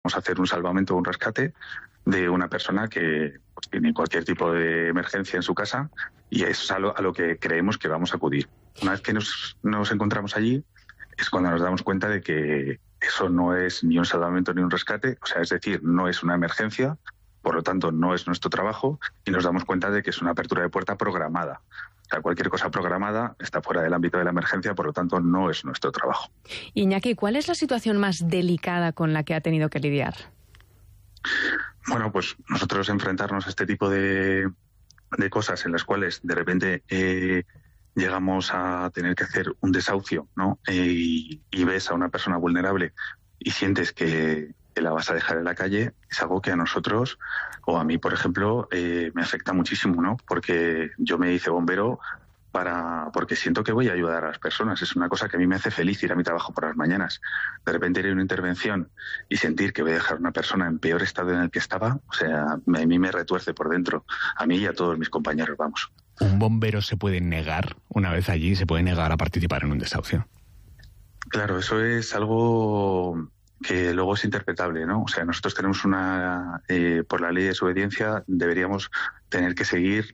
vamos a hacer un salvamento o un rescate de una persona que pues, tiene cualquier tipo de emergencia en su casa, y es a lo que creemos que vamos a acudir. Una vez que nos encontramos allí, es cuando nos damos cuenta de que eso no es ni un salvamento ni un rescate, o sea, es decir, no es una emergencia, por lo tanto no es nuestro trabajo, y nos damos cuenta de que es una apertura de puerta programada. O sea, cualquier cosa programada está fuera del ámbito de la emergencia, por lo tanto no es nuestro trabajo. Iñaki, ¿cuál es la situación más delicada con la que ha tenido que lidiar? Bueno, pues nosotros enfrentarnos a este tipo de cosas en las cuales de repente llegamos a tener que hacer un desahucio, ¿no? Y ves a una persona vulnerable y sientes que la vas a dejar en la calle, es algo que a nosotros, o a mí, por ejemplo, me afecta muchísimo, ¿no? Porque yo me hice bombero porque siento que voy a ayudar a las personas. Es una cosa que a mí me hace feliz ir a mi trabajo por las mañanas. De repente ir a una intervención y sentir que voy a dejar a una persona en peor estado en el que estaba, o sea, a mí me retuerce por dentro. A mí y a todos mis compañeros, vamos. ¿Un bombero se puede negar, una vez allí, se puede negar a participar en un desahucio? Claro, eso es algo que luego es interpretable, ¿no? O sea, nosotros tenemos por la ley de desobediencia, deberíamos tener que seguir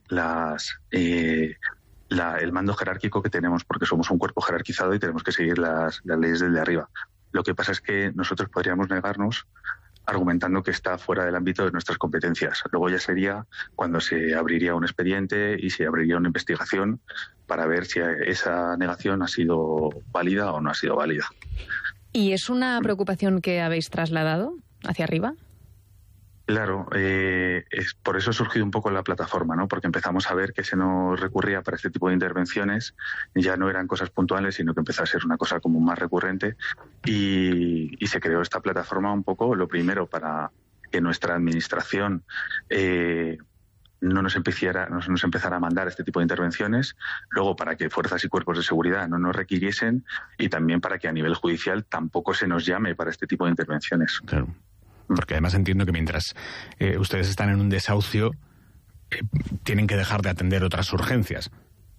el mando jerárquico que tenemos, porque somos un cuerpo jerarquizado y tenemos que seguir las leyes desde arriba. Lo que pasa es que nosotros podríamos negarnos argumentando que está fuera del ámbito de nuestras competencias. Luego ya sería cuando se abriría un expediente y se abriría una investigación para ver si esa negación ha sido válida o no ha sido válida. ¿Y es una preocupación que habéis trasladado hacia arriba? Claro, por eso ha surgido un poco la plataforma, ¿no? Porque empezamos a ver que se nos recurría para este tipo de intervenciones, ya no eran cosas puntuales, sino que empezó a ser una cosa como más recurrente, y se creó esta plataforma un poco, lo primero, para que nuestra administración no nos empezara a mandar este tipo de intervenciones, luego para que fuerzas y cuerpos de seguridad no nos requiriesen, y también para que a nivel judicial tampoco se nos llame para este tipo de intervenciones. Claro. Porque además entiendo que mientras ustedes están en un desahucio, tienen que dejar de atender otras urgencias.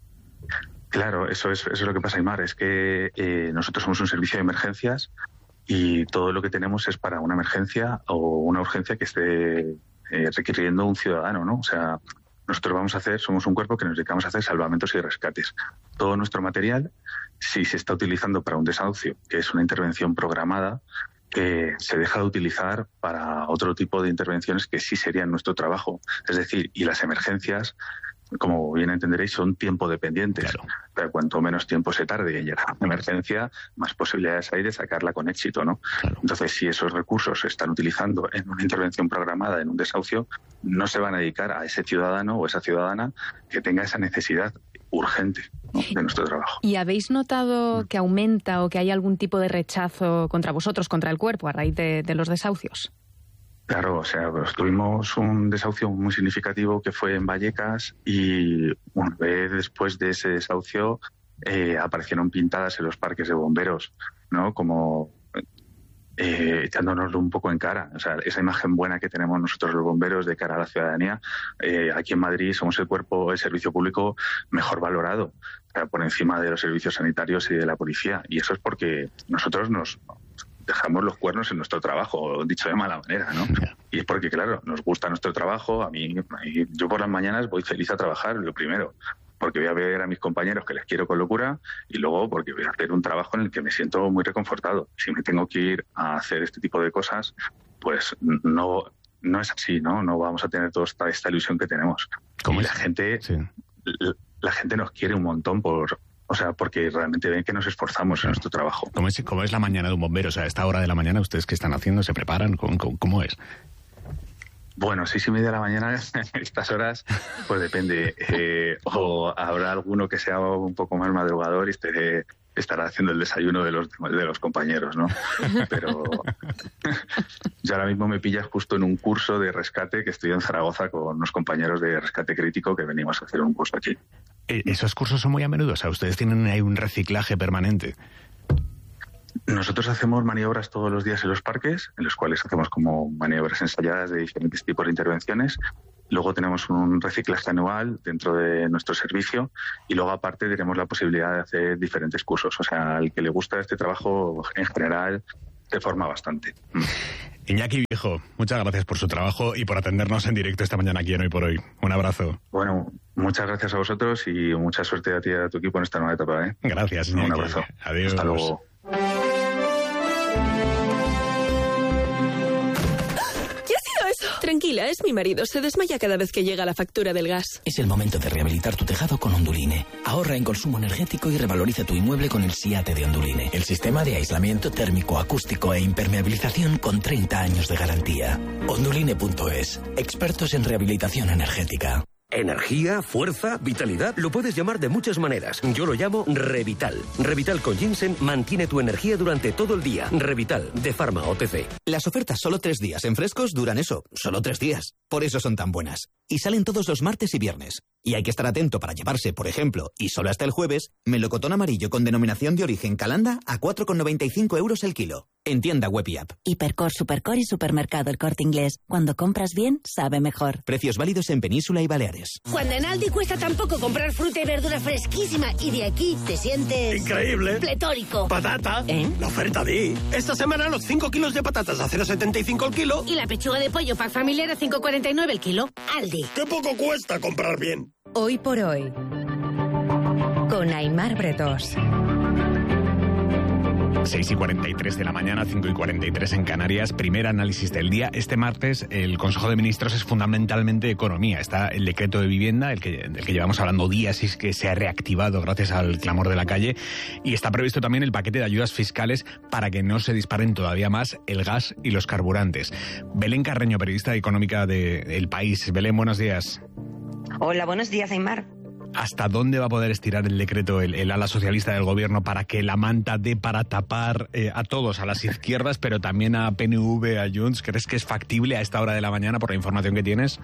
Claro, eso es lo que pasa, Aimar, es que nosotros somos un servicio de emergencias y todo lo que tenemos es para una emergencia o una urgencia que esté requiriendo un ciudadano, ¿no? O sea, nosotros somos un cuerpo que nos dedicamos a hacer salvamentos y rescates. Todo nuestro material, si se está utilizando para un desahucio, que es una intervención programada, se deja de utilizar para otro tipo de intervenciones que sí serían nuestro trabajo. Es decir, y las emergencias, como bien entenderéis, son tiempo dependientes. Claro. Pero cuanto menos tiempo se tarde en llegar a una emergencia, más posibilidades hay de sacarla con éxito, ¿no? Claro. Entonces, si esos recursos se están utilizando en una intervención programada, en un desahucio, no se van a dedicar a ese ciudadano o esa ciudadana que tenga esa necesidad urgente, ¿no?, de nuestro trabajo. ¿Y habéis notado que aumenta o que hay algún tipo de rechazo contra vosotros, contra el cuerpo, a raíz de los desahucios? Claro, o sea, pues tuvimos un desahucio muy significativo que fue en Vallecas, y una vez después de ese desahucio aparecieron pintadas en los parques de bomberos, ¿no? Como echándonoslo un poco en cara. O sea, esa imagen buena que tenemos nosotros los bomberos de cara a la ciudadanía. Aquí en Madrid somos el servicio público mejor valorado, o sea, por encima de los servicios sanitarios y de la policía. Y eso es porque nosotros nos dejamos los cuernos en nuestro trabajo, dicho de mala manera, ¿no? Y es porque, claro, nos gusta nuestro trabajo. A mí, yo por las mañanas voy feliz a trabajar, lo primero, porque voy a ver a mis compañeros que les quiero con locura, y luego porque voy a hacer un trabajo en el que me siento muy reconfortado. Si me tengo que ir a hacer este tipo de cosas, pues no es así, ¿no? No vamos a tener toda esta ilusión que tenemos. ¿Cómo y es? La gente nos quiere un montón porque realmente ven que nos esforzamos en nuestro trabajo. ¿Cómo es la mañana de un bombero? O sea, a esta hora de la mañana, ¿ustedes qué están haciendo? ¿Se preparan? ¿Cómo es? Bueno, 6:30 de la mañana, estas horas, pues depende. O habrá alguno que sea un poco más madrugador y estará haciendo el desayuno de los compañeros, ¿no? Pero yo ahora mismo me pillas justo en un curso de rescate que estoy en Zaragoza con unos compañeros de rescate crítico que venimos a hacer un curso aquí. ¿Esos cursos son muy a menudo? O sea, ¿ustedes tienen ahí un reciclaje permanente? Nosotros hacemos maniobras todos los días en los parques, en los cuales hacemos como maniobras ensayadas de diferentes tipos de intervenciones. Luego tenemos un reciclaje anual dentro de nuestro servicio, y luego aparte tenemos la posibilidad de hacer diferentes cursos. O sea, al que le gusta este trabajo en general se forma bastante. Iñaki Viejo, muchas gracias por su trabajo y por atendernos en directo esta mañana aquí en Hoy por Hoy. Un abrazo. Bueno, muchas gracias a vosotros y mucha suerte a ti y a tu equipo en esta nueva etapa. Gracias, Iñaki. Un abrazo. Adiós. Hasta luego. Tranquila, es mi marido. Se desmaya cada vez que llega la factura del gas. Es el momento de rehabilitar tu tejado con Onduline. Ahorra en consumo energético y revaloriza tu inmueble con el SIATE de Onduline. El sistema de aislamiento térmico, acústico e impermeabilización con 30 años de garantía. Onduline.es. Expertos en rehabilitación energética. Energía, fuerza, vitalidad, lo puedes llamar de muchas maneras. Yo lo llamo Revital. Revital con ginseng mantiene tu energía durante todo el día. Revital, de Pharma OTC. Las ofertas solo 3 días en frescos duran eso, solo 3 días. Por eso son tan buenas. Y salen todos los martes y viernes. Y hay que estar atento para llevarse, por ejemplo, y solo hasta el jueves, melocotón amarillo con denominación de origen Calanda a 4,95 € el kilo. En tienda web y app. Hipercor, Supercor y Supermercado El Corte Inglés. Cuando compras bien, sabe mejor. Precios válidos en Península y Baleares. Cuando en Aldi cuesta tan poco comprar fruta y verdura fresquísima y de aquí te sientes... ¡increíble! ¡Pletórico! ¡Patata! La oferta de... Esta semana los 5 kilos de patatas a 0,75 el kilo. Y la pechuga de pollo pack familiar a 5,49 el kilo. Aldi. ¡Qué poco cuesta comprar bien! Hoy por Hoy. Con Aimar Bretós. 6:43 de la mañana, 5:43 en Canarias. Primer análisis del día. Este martes el Consejo de Ministros es fundamentalmente economía. Está el decreto de vivienda, del que llevamos hablando días y es que se ha reactivado gracias al clamor de la calle. Y está previsto también el paquete de ayudas fiscales para que no se disparen todavía más el gas y los carburantes. Belén Carreño, periodista económica de El País. Belén, buenos días. Hola, buenos días, Aimar. ¿Hasta dónde va a poder estirar el decreto el ala socialista del gobierno para que la manta dé para tapar a todos, a las izquierdas, pero también a PNV, a Junts? ¿Crees que es factible a esta hora de la mañana por la información que tienes?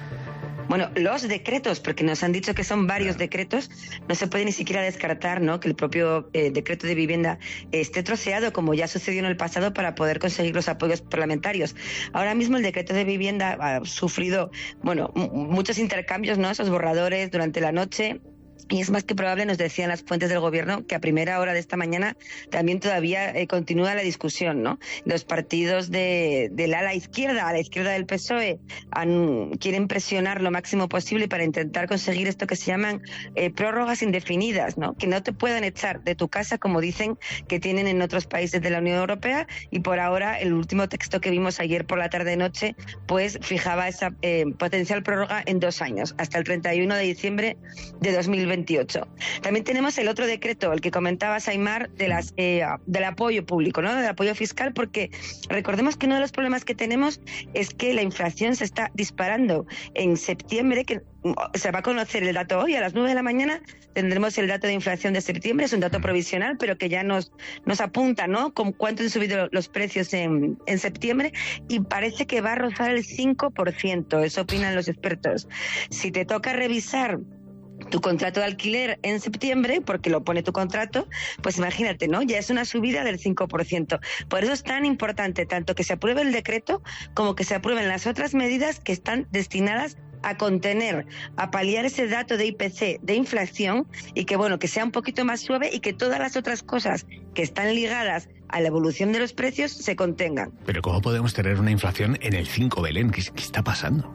Bueno, los decretos, porque nos han dicho que son varios decretos, no se puede ni siquiera descartar, ¿no?, que el propio decreto de vivienda esté troceado, como ya sucedió en el pasado, para poder conseguir los apoyos parlamentarios. Ahora mismo el decreto de vivienda ha sufrido, bueno, muchos intercambios, ¿no?, esos borradores durante la noche. Y es más que probable, nos decían las fuentes del gobierno, que a primera hora de esta mañana también todavía continúa la discusión, ¿no? Los partidos del ala izquierda, a la izquierda del PSOE, quieren presionar lo máximo posible para intentar conseguir esto que se llaman prórrogas indefinidas, ¿no? Que no te puedan echar de tu casa, como dicen que tienen en otros países de la Unión Europea. Y por ahora, el último texto que vimos ayer por la tarde-noche, pues fijaba esa potencial prórroga en 2 años, hasta el 31 de diciembre de 2028. También tenemos el otro decreto, el que comentabas, Aimar, del apoyo público, ¿no?, del apoyo fiscal, porque recordemos que uno de los problemas que tenemos es que la inflación se está disparando. En septiembre, que se va a conocer el dato hoy, a las 9 de la mañana tendremos el dato de inflación de septiembre, es un dato provisional, pero que ya nos apunta, ¿no?, con cuánto han subido los precios en septiembre, y parece que va a rozar el 5%, eso opinan los expertos. Si te toca revisar tu contrato de alquiler en septiembre, porque lo pone tu contrato, pues imagínate, ¿no? Ya es una subida del 5%. Por eso es tan importante tanto que se apruebe el decreto como que se aprueben las otras medidas que están destinadas a contener, a paliar ese dato de IPC, de inflación, y que, bueno, que sea un poquito más suave y que todas las otras cosas que están ligadas a la evolución de los precios se contengan. Pero ¿cómo podemos tener una inflación en el 5, Belén? ¿Qué está pasando?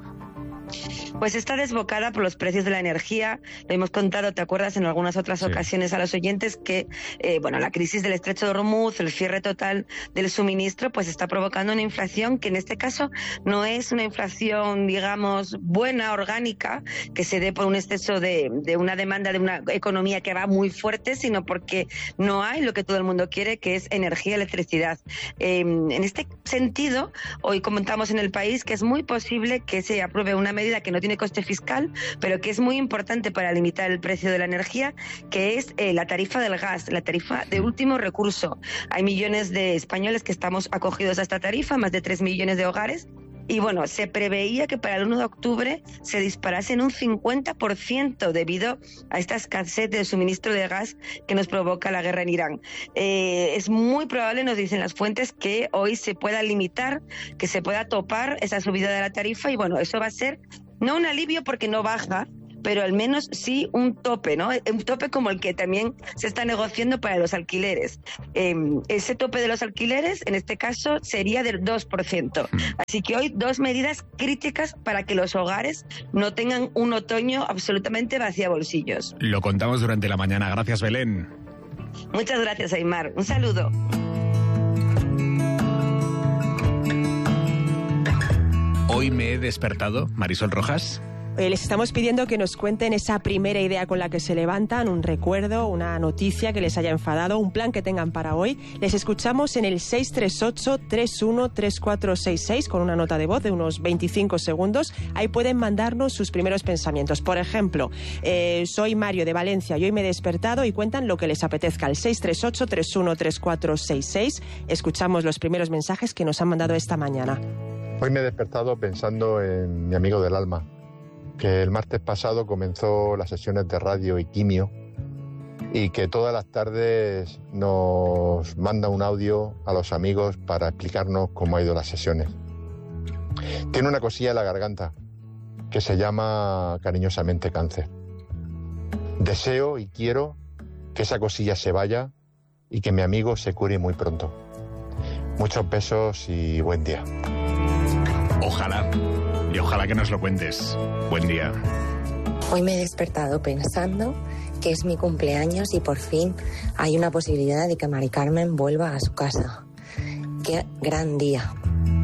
Pues está desbocada por los precios de la energía. Lo hemos contado, ¿te acuerdas?, en algunas otras ocasiones a los oyentes que, la crisis del Estrecho de Hormuz, el cierre total del suministro, pues está provocando una inflación que en este caso no es una inflación, digamos, buena, orgánica, que se dé por un exceso de una demanda de una economía que va muy fuerte, sino porque no hay lo que todo el mundo quiere, que es energía, electricidad. En este sentido, hoy comentamos en El País que es muy posible que se apruebe una medida que no tiene coste fiscal, pero que es muy importante para limitar el precio de la energía, que es la tarifa del gas, la tarifa de último recurso. Hay millones de españoles que estamos acogidos a esta tarifa, más de 3 millones de hogares. Y bueno, se preveía que para el 1 de octubre se disparase en un 50% debido a esta escasez de suministro de gas que nos provoca la guerra en Irán. Es muy probable, nos dicen las fuentes, que hoy se pueda limitar, que se pueda topar esa subida de la tarifa, y bueno, eso va a ser no un alivio porque no baja, pero al menos sí un tope, ¿no? Un tope como el que también se está negociando para los alquileres. Ese tope de los alquileres, en este caso, sería del 2%. Así que hoy 2 medidas críticas para que los hogares no tengan un otoño absolutamente vaciabolsillos. Lo contamos durante la mañana. Gracias, Belén. Muchas gracias, Aimar. Un saludo. Hoy me he despertado, Marisol Rojas. Les estamos pidiendo que nos cuenten esa primera idea con la que se levantan, un recuerdo, una noticia que les haya enfadado, un plan que tengan para hoy. Les escuchamos en el 638-313466 con una nota de voz de unos 25 segundos. Ahí pueden mandarnos sus primeros pensamientos. Por ejemplo, soy Mario de Valencia y hoy me he despertado, y cuentan lo que les apetezca. El 638-313466. Escuchamos los primeros mensajes que nos han mandado esta mañana. Hoy me he despertado pensando en mi amigo del alma, que el martes pasado comenzó las sesiones de radio y quimio y que todas las tardes nos manda un audio a los amigos para explicarnos cómo ha ido las sesiones. Tiene una cosilla en la garganta que se llama cariñosamente cáncer. Deseo y quiero que esa cosilla se vaya y que mi amigo se cure muy pronto. Muchos besos y buen día. Ojalá. Y ojalá que nos lo cuentes. Buen día. Hoy me he despertado pensando que es mi cumpleaños y por fin hay una posibilidad de que Mari Carmen vuelva a su casa. ¡Qué gran día!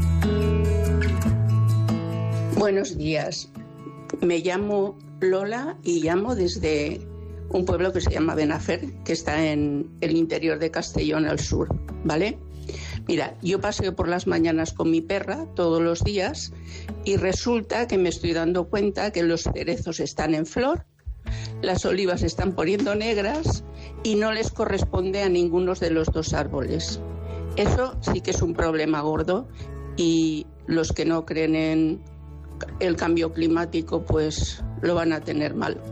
Buenos días. Me llamo Lola y llamo desde un pueblo que se llama Benafer, que está en el interior de Castellón al sur, ¿vale? Mira, yo paseo por las mañanas con mi perra todos los días y resulta que me estoy dando cuenta que los cerezos están en flor, las olivas se están poniendo negras y no les corresponde a ninguno de los dos árboles. Eso sí que es un problema gordo y los que no creen en el cambio climático pues lo van a tener mal.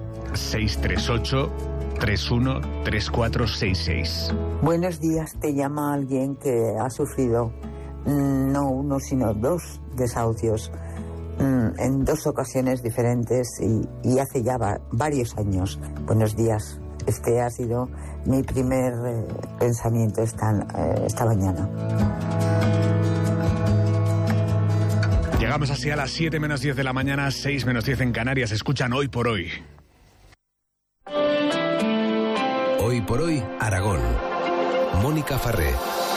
638-313466. Buenos días, te llama alguien que ha sufrido no uno sino 2 desahucios en 2 ocasiones diferentes y hace ya varios años. Buenos días, este ha sido mi primer pensamiento esta mañana. Llegamos así a las 7 menos 10 de la mañana, 6 menos 10 en Canarias. Escuchan Hoy por Hoy. Hoy por Hoy, Aragón. Mónica Farré.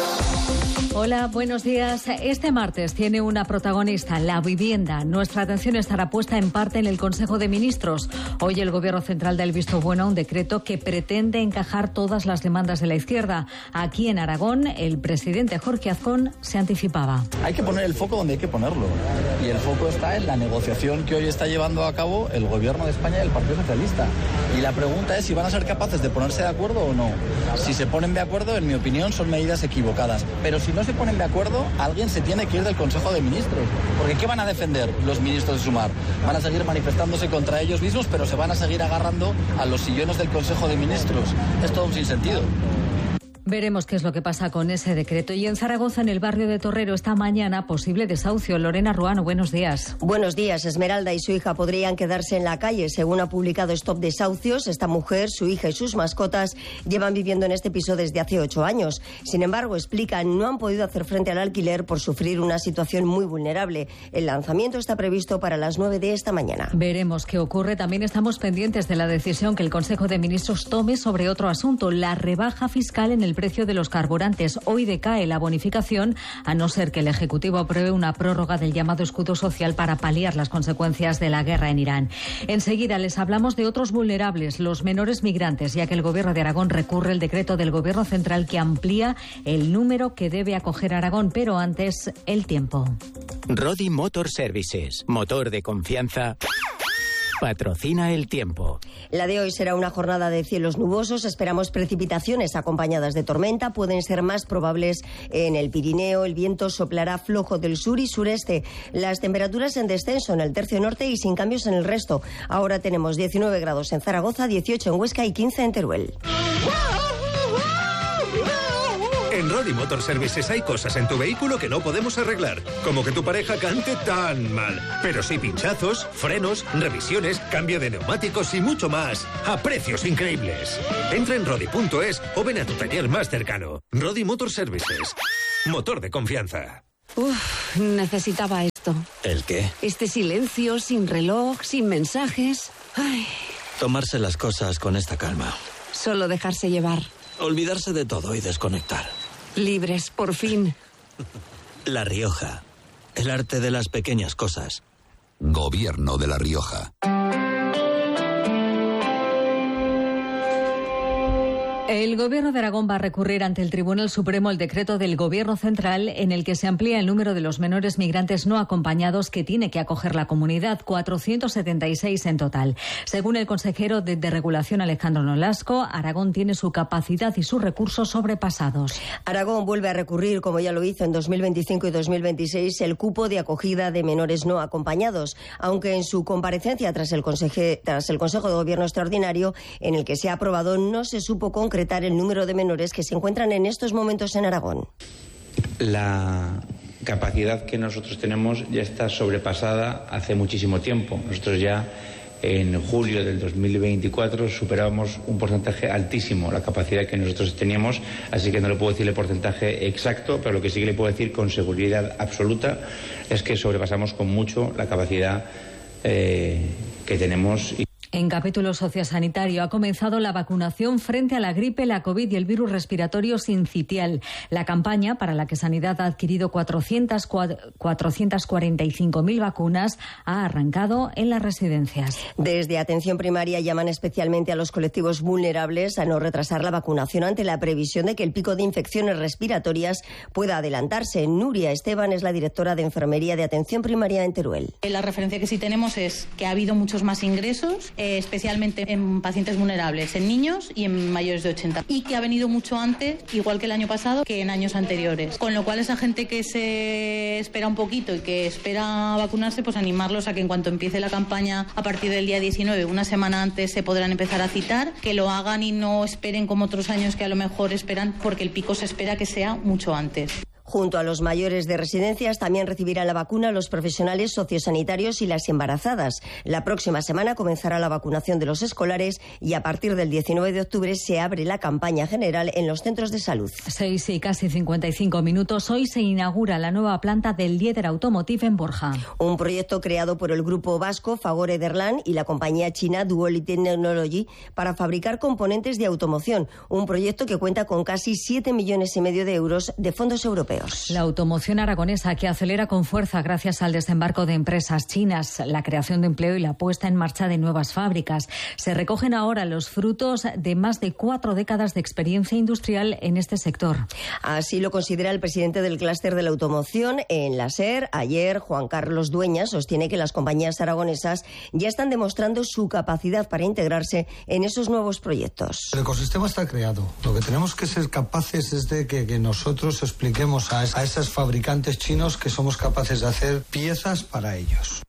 Hola, buenos días. Este martes tiene una protagonista, la vivienda. Nuestra atención estará puesta en parte en el Consejo de Ministros. Hoy el Gobierno Central da el visto bueno a un decreto que pretende encajar todas las demandas de la izquierda. Aquí en Aragón, el presidente Jorge Azcón se anticipaba. Hay que poner el foco donde hay que ponerlo. Y el foco está en la negociación que hoy está llevando a cabo el Gobierno de España y el Partido Socialista. Y la pregunta es si van a ser capaces de ponerse de acuerdo o no. Si se ponen de acuerdo, en mi opinión, son medidas equivocadas. Pero si no se ponen de acuerdo, alguien se tiene que ir del Consejo de Ministros. Porque ¿qué van a defender los ministros de Sumar? Van a seguir manifestándose contra ellos mismos, pero se van a seguir agarrando a los sillones del Consejo de Ministros. Es todo un sinsentido. Veremos qué es lo que pasa con ese decreto. Y en Zaragoza, en el barrio de Torrero, esta mañana posible desahucio. Lorena Ruano, buenos días. Buenos días. Esmeralda y su hija podrían quedarse en la calle. Según ha publicado Stop Desahucios, esta mujer, su hija y sus mascotas llevan viviendo en este piso desde hace 8 años. Sin embargo, explican, no han podido hacer frente al alquiler por sufrir una situación muy vulnerable. El lanzamiento está previsto para las 9 de esta mañana. Veremos qué ocurre. También estamos pendientes de la decisión que el Consejo de Ministros tome sobre otro asunto, la rebaja fiscal en el precio de los carburantes. Hoy decae la bonificación, a no ser que el Ejecutivo apruebe una prórroga del llamado escudo social para paliar las consecuencias de la guerra en Irán. Enseguida les hablamos de otros vulnerables, los menores migrantes, ya que el Gobierno de Aragón recurre el decreto del Gobierno Central que amplía el número que debe acoger Aragón, pero antes el tiempo. Rodi Motor Services, motor de confianza, patrocina el tiempo. La de hoy será una jornada de cielos nubosos. Esperamos precipitaciones acompañadas de tormenta. Pueden ser más probables en el Pirineo. El viento soplará flojo del sur y sureste. Las temperaturas en descenso en el tercio norte y sin cambios en el resto. Ahora tenemos 19 grados en Zaragoza, 18 en Huesca y 15 en Teruel. En Rodi Motor Services hay cosas en tu vehículo que no podemos arreglar, como que tu pareja cante tan mal. Pero sí pinchazos, frenos, revisiones, cambio de neumáticos y mucho más, a precios increíbles. Entra en Rodi.es o ven a tu taller más cercano. Rodi Motor Services. Motor de confianza. Uf, necesitaba esto. ¿El qué? Este silencio, sin reloj, sin mensajes. Ay. Tomarse las cosas con esta calma. Solo dejarse llevar. Olvidarse de todo y desconectar. Libres, por fin. La Rioja. El arte de las pequeñas cosas. Gobierno de La Rioja. El Gobierno de Aragón va a recurrir ante el Tribunal Supremo el decreto del Gobierno central en el que se amplía el número de los menores migrantes no acompañados que tiene que acoger la comunidad, 476 en total. Según el consejero de Regulación Alejandro Nolasco, Aragón tiene su capacidad y sus recursos sobrepasados. Aragón vuelve a recurrir, como ya lo hizo en 2025 y 2026, el cupo de acogida de menores no acompañados, aunque en su comparecencia tras el Consejo de Gobierno Extraordinario, en el que se ha aprobado, no se supo concretar el número de menores que se encuentran en estos momentos en Aragón. La capacidad que nosotros tenemos ya está sobrepasada hace muchísimo tiempo. Nosotros ya en julio del 2024 superábamos un porcentaje altísimo la capacidad que nosotros teníamos, así que no le puedo decir el porcentaje exacto, pero lo que sí que le puedo decir con seguridad absoluta es que sobrepasamos con mucho la capacidad que tenemos. En capítulo sociosanitario ha comenzado la vacunación frente a la gripe, la COVID y el virus respiratorio sincitial. La campaña, para la que Sanidad ha adquirido 445.000 vacunas, ha arrancado en las residencias. Desde Atención Primaria llaman especialmente a los colectivos vulnerables a no retrasar la vacunación ante la previsión de que el pico de infecciones respiratorias pueda adelantarse. Nuria Esteban es la directora de Enfermería de Atención Primaria en Teruel. La referencia que sí tenemos es que ha habido muchos más ingresos, especialmente en pacientes vulnerables, en niños y en mayores de 80. Y que ha venido mucho antes, igual que el año pasado, que en años anteriores. Con lo cual, esa gente que se espera un poquito y que espera vacunarse, pues animarlos a que en cuanto empiece la campaña a partir del día 19, una semana antes, se podrán empezar a citar, que lo hagan y no esperen como otros años que a lo mejor esperan, porque el pico se espera que sea mucho antes. Junto a los mayores de residencias también recibirán la vacuna los profesionales sociosanitarios y las embarazadas. La próxima semana comenzará la vacunación de los escolares y a partir del 19 de octubre se abre la campaña general en los centros de salud. 6 y casi 55 minutos. Hoy se inaugura la nueva planta del Lieder Automotive en Borja. Un proyecto creado por el grupo vasco Fagor Ederland y la compañía china Duality Technology para fabricar componentes de automoción. Un proyecto que cuenta con casi 7,5 millones de euros de fondos europeos. La automoción aragonesa que acelera con fuerza gracias al desembarco de empresas chinas, la creación de empleo y la puesta en marcha de nuevas fábricas. Se recogen ahora los frutos de más de 4 décadas de experiencia industrial en este sector. Así lo considera el presidente del clúster de la automoción en la SER. Ayer, Juan Carlos Dueñas sostiene que las compañías aragonesas ya están demostrando su capacidad para integrarse en esos nuevos proyectos. El ecosistema está creado. Lo que tenemos que ser capaces es de que nosotros expliquemos a esos fabricantes chinos que somos capaces de hacer piezas para ellos.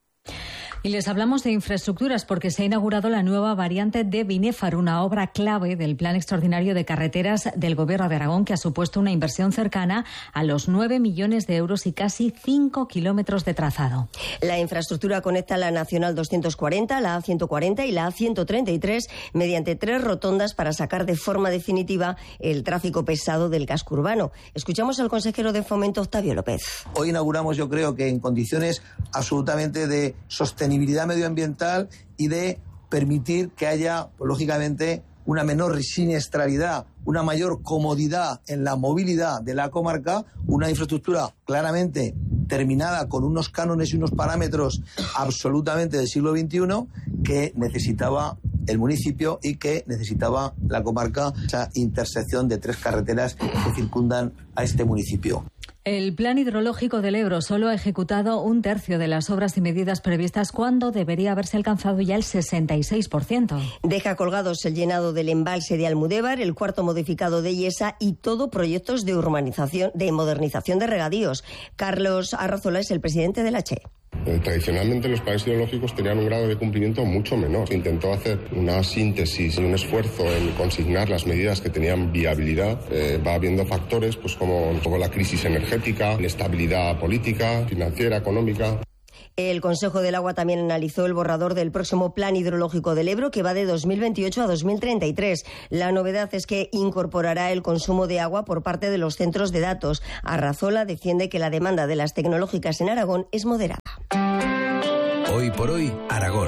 Y les hablamos de infraestructuras porque se ha inaugurado la nueva variante de Binéfar, una obra clave del Plan Extraordinario de Carreteras del Gobierno de Aragón que ha supuesto una inversión cercana a los 9 millones de euros y casi 5 kilómetros de trazado. La infraestructura conecta la Nacional 240, la A140 y la A133 mediante 3 rotondas para sacar de forma definitiva el tráfico pesado del casco urbano. Escuchamos al consejero de Fomento, Octavio López. Hoy inauguramos, yo creo que en condiciones absolutamente de sostenibilidad medioambiental y de permitir que haya, pues, lógicamente, una menor siniestralidad, una mayor comodidad en la movilidad de la comarca, una infraestructura claramente terminada con unos cánones y unos parámetros absolutamente del siglo XXI que necesitaba el municipio y que necesitaba la comarca, esa intersección de 3 carreteras que circundan a este municipio. El plan hidrológico del Ebro solo ha ejecutado un tercio de las obras y medidas previstas cuando debería haberse alcanzado ya el 66%. Deja colgados el llenado del embalse de Almudévar, el cuarto modificado de Iesa y todo proyectos de urbanización, de modernización de regadíos. Carlos Arrazola es el presidente de la CHE. Tradicionalmente los planes hidrológicos tenían un grado de cumplimiento mucho menor. Se intentó hacer una síntesis y un esfuerzo en consignar las medidas que tenían viabilidad. Va habiendo factores pues como la crisis energética, inestabilidad política, financiera, económica. El Consejo del Agua también analizó el borrador del próximo Plan Hidrológico del Ebro, que va de 2028 a 2033. La novedad es que incorporará el consumo de agua por parte de los centros de datos. Arrazola defiende que la demanda de las tecnológicas en Aragón es moderada. Hoy por hoy, Aragón.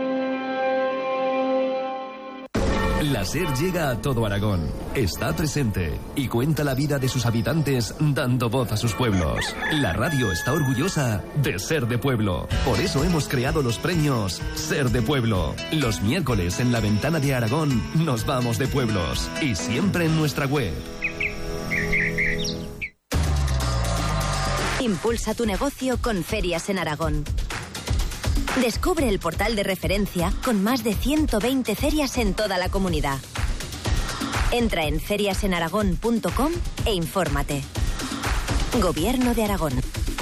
La SER llega a todo Aragón, está presente y cuenta la vida de sus habitantes dando voz a sus pueblos. La radio está orgullosa de ser de pueblo. Por eso hemos creado los premios Ser de Pueblo. Los miércoles en la ventana de Aragón nos vamos de pueblos y siempre en nuestra web. Impulsa tu negocio con Ferias en Aragón. Descubre el portal de referencia con más de 120 ferias en toda la comunidad. Entra en feriasenaragón.com e infórmate. Gobierno de Aragón.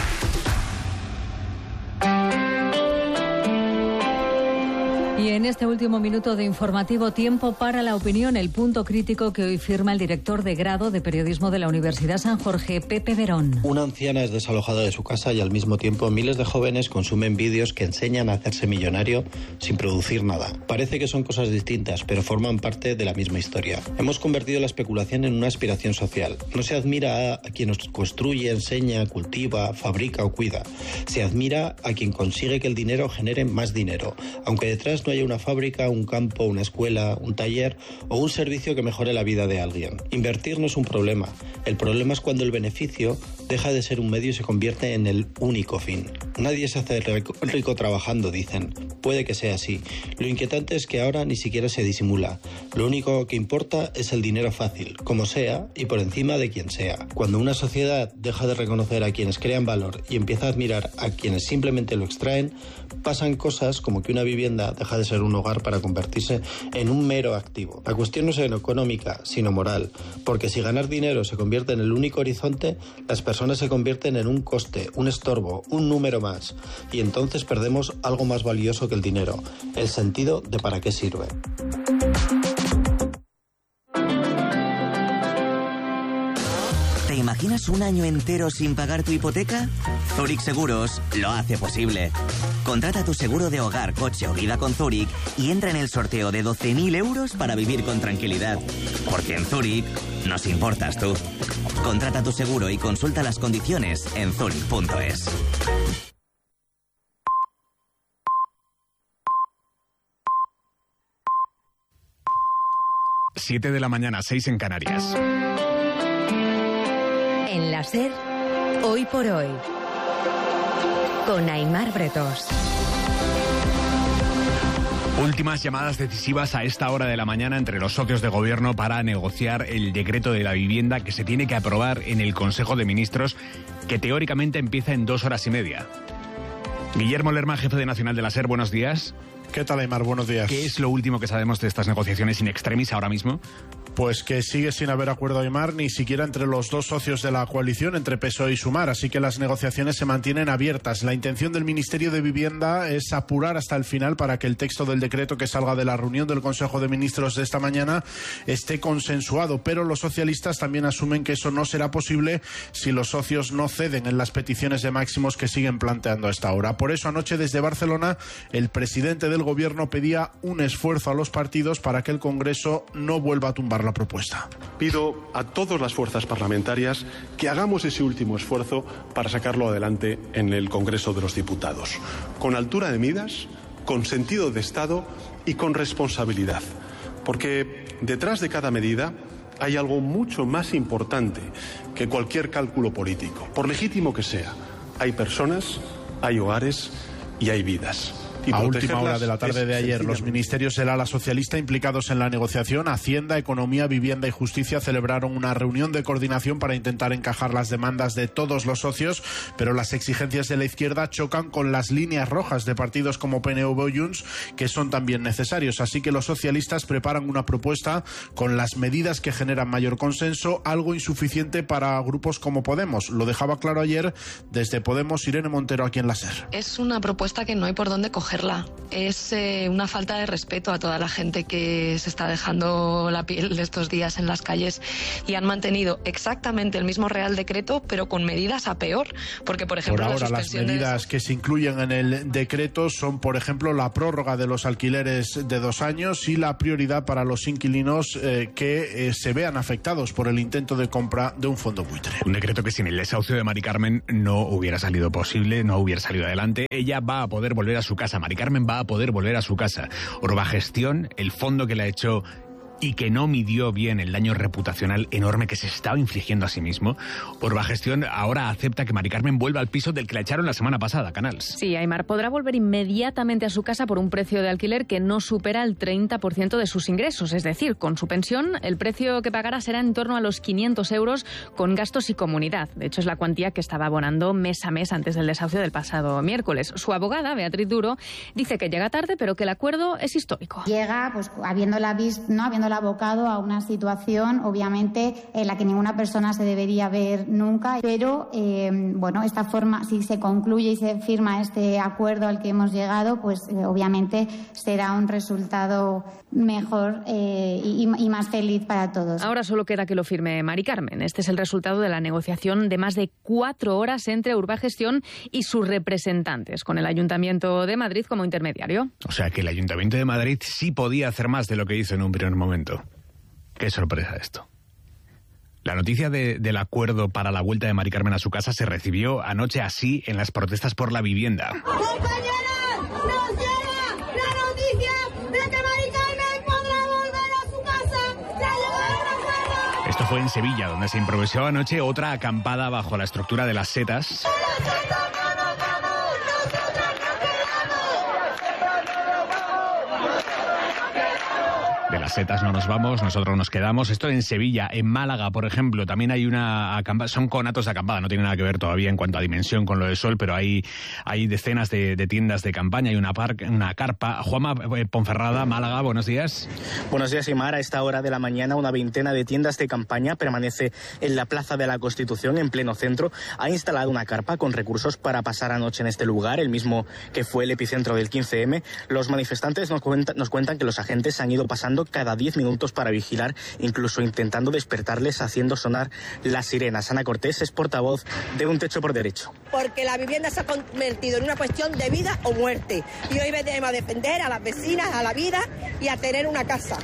Y en este último minuto de informativo, tiempo para la opinión, el punto crítico que hoy firma el director de grado de periodismo de la Universidad San Jorge, Pepe Verón. Una anciana es desalojada de su casa y al mismo tiempo miles de jóvenes consumen vídeos que enseñan a hacerse millonario sin producir nada. Parece que son cosas distintas, pero forman parte de la misma historia. Hemos convertido la especulación en una aspiración social. No se admira a quien nos construye, enseña, cultiva, fabrica o cuida. Se admira a quien consigue que el dinero genere más dinero, aunque detrás no haya una fábrica, un campo, una escuela, un taller o un servicio que mejore la vida de alguien. Invertir no es un problema. El problema es cuando el beneficio deja de ser un medio y se convierte en el único fin. Nadie se hace rico trabajando, dicen. Puede que sea así. Lo inquietante es que ahora ni siquiera se disimula. Lo único que importa es el dinero fácil, como sea y por encima de quien sea. Cuando una sociedad deja de reconocer a quienes crean valor y empieza a admirar a quienes simplemente lo extraen, pasan cosas como que una vivienda deja de ser un hogar para convertirse en un mero activo. La cuestión no es económica, sino moral, porque si ganar dinero se convierte en el único horizonte, las personas se convierten en un coste, un estorbo, un número más, y entonces perdemos algo más valioso que el dinero, el sentido de para qué sirve. ¿Te imaginas un año entero sin pagar tu hipoteca? Zurich Seguros lo hace posible. Contrata tu seguro de hogar, coche o vida con Zurich y entra en el sorteo de 12.000 euros para vivir con tranquilidad. Porque en Zurich nos importas tú. Contrata tu seguro y consulta las condiciones en zurich.es. Siete de la mañana, 6 en Canarias. En la SER, hoy por hoy, con Aimar Bretos. Últimas llamadas decisivas a esta hora de la mañana entre los socios de gobierno para negociar el decreto de la vivienda que se tiene que aprobar en el Consejo de Ministros, que teóricamente empieza en 2 horas y media. Guillermo Lerma, jefe de Nacional de la SER, buenos días. ¿Qué tal, Aimar? Buenos días. ¿Qué es lo último que sabemos de estas negociaciones in extremis ahora mismo? Pues que sigue sin haber acuerdo, Aimar, ni siquiera entre los dos socios de la coalición, entre PSOE y Sumar, así que las negociaciones se mantienen abiertas. La intención del Ministerio de Vivienda es apurar hasta el final para que el texto del decreto que salga de la reunión del Consejo de Ministros de esta mañana esté consensuado, pero los socialistas también asumen que eso no será posible si los socios no ceden en las peticiones de máximos que siguen planteando a esta hora. Por eso anoche desde Barcelona el presidente del Gobierno pedía un esfuerzo a los partidos para que el Congreso no vuelva a tumbar la propuesta. Pido a todas las fuerzas parlamentarias que hagamos ese último esfuerzo para sacarlo adelante en el Congreso de los Diputados, con altura de miras, con sentido de Estado y con responsabilidad, porque detrás de cada medida hay algo mucho más importante que cualquier cálculo político, por legítimo que sea. Hay personas, hay hogares y hay vidas. A última hora de la tarde de ayer, los ministerios del ala socialista implicados en la negociación, Hacienda, Economía, Vivienda y Justicia, celebraron una reunión de coordinación para intentar encajar las demandas de todos los socios, pero las exigencias de la izquierda chocan con las líneas rojas de partidos como PNV o Junts, que son también necesarios. Así que los socialistas preparan una propuesta con las medidas que generan mayor consenso, algo insuficiente para grupos como Podemos. Lo dejaba claro ayer desde Podemos Irene Montero aquí en la SER. Es una propuesta que no hay por dónde cogerla. Es una falta de respeto a toda la gente que se está dejando la piel estos días en las calles y han mantenido exactamente el mismo Real Decreto, pero con medidas a peor. Porque, por ejemplo, por ahora las medidas que se incluyen en el decreto son, por ejemplo, la prórroga de los alquileres de 2 años y la prioridad para los inquilinos que se vean afectados por el intento de compra de un fondo buitre. Un decreto que sin el desahucio de Mari Carmen no hubiera salido posible, no hubiera salido adelante. Ella va a poder volver a su casa. Mari Carmen va a poder volver a su casa. Urbagestión, el fondo que le ha hecho y que no midió bien el daño reputacional enorme que se estaba infligiendo a sí mismo. Urbagestión ahora acepta que Mari Carmen vuelva al piso del que la echaron la semana pasada, Canals. Sí, Aimar podrá volver inmediatamente a su casa por un precio de alquiler que no supera el 30% de sus ingresos. Es decir, con su pensión, el precio que pagará será en torno a los 500 euros con gastos y comunidad. De hecho, es la cuantía que estaba abonando mes a mes antes del desahucio del pasado miércoles. Su abogada, Beatriz Duro, dice que llega tarde, pero que el acuerdo es histórico. Llega, pues, habiéndola abocado a una situación, obviamente, en la que ninguna persona se debería ver nunca, pero, esta forma, si se concluye y se firma este acuerdo al que hemos llegado, pues, obviamente, será un resultado mejor y más feliz para todos. Ahora solo queda que lo firme Mari Carmen. Este es el resultado de la negociación de más de 4 horas entre Urbagestión y sus representantes, con el Ayuntamiento de Madrid como intermediario. O sea que el Ayuntamiento de Madrid sí podía hacer más de lo que hizo en un primer momento. Qué sorpresa esto. La noticia del acuerdo para la vuelta de Mari Carmen a su casa se recibió anoche así en las protestas por la vivienda. ¡Compañeras! ¡Nos llega la noticia de que Mari Carmen podrá volver a su casa! ¡Ya llegó el acuerdo! Esto fue en Sevilla, donde se improvisó anoche otra acampada bajo la estructura de las setas. De las setas no nos vamos, nosotros nos quedamos. Esto en Sevilla. En Málaga, por ejemplo, también hay una acampada. Son conatos de acampada, no tiene nada que ver todavía en cuanto a dimensión con lo del sol, pero hay decenas de tiendas de campaña, hay una carpa. Juanma Ponferrada, Málaga, buenos días. Buenos días, Imar. A esta hora de la mañana, una veintena de tiendas de campaña permanece en la Plaza de la Constitución, en pleno centro. Ha instalado una carpa con recursos para pasar anoche en este lugar, el mismo que fue el epicentro del 15M. Los manifestantes nos cuentan que los agentes han ido pasando cada 10 minutos para vigilar, incluso intentando despertarles haciendo sonar las sirenas. Ana Cortés es portavoz de Un Techo por Derecho. Porque la vivienda se ha convertido en una cuestión de vida o muerte. Y hoy venimos a defender a las vecinas, a la vida y a tener una casa.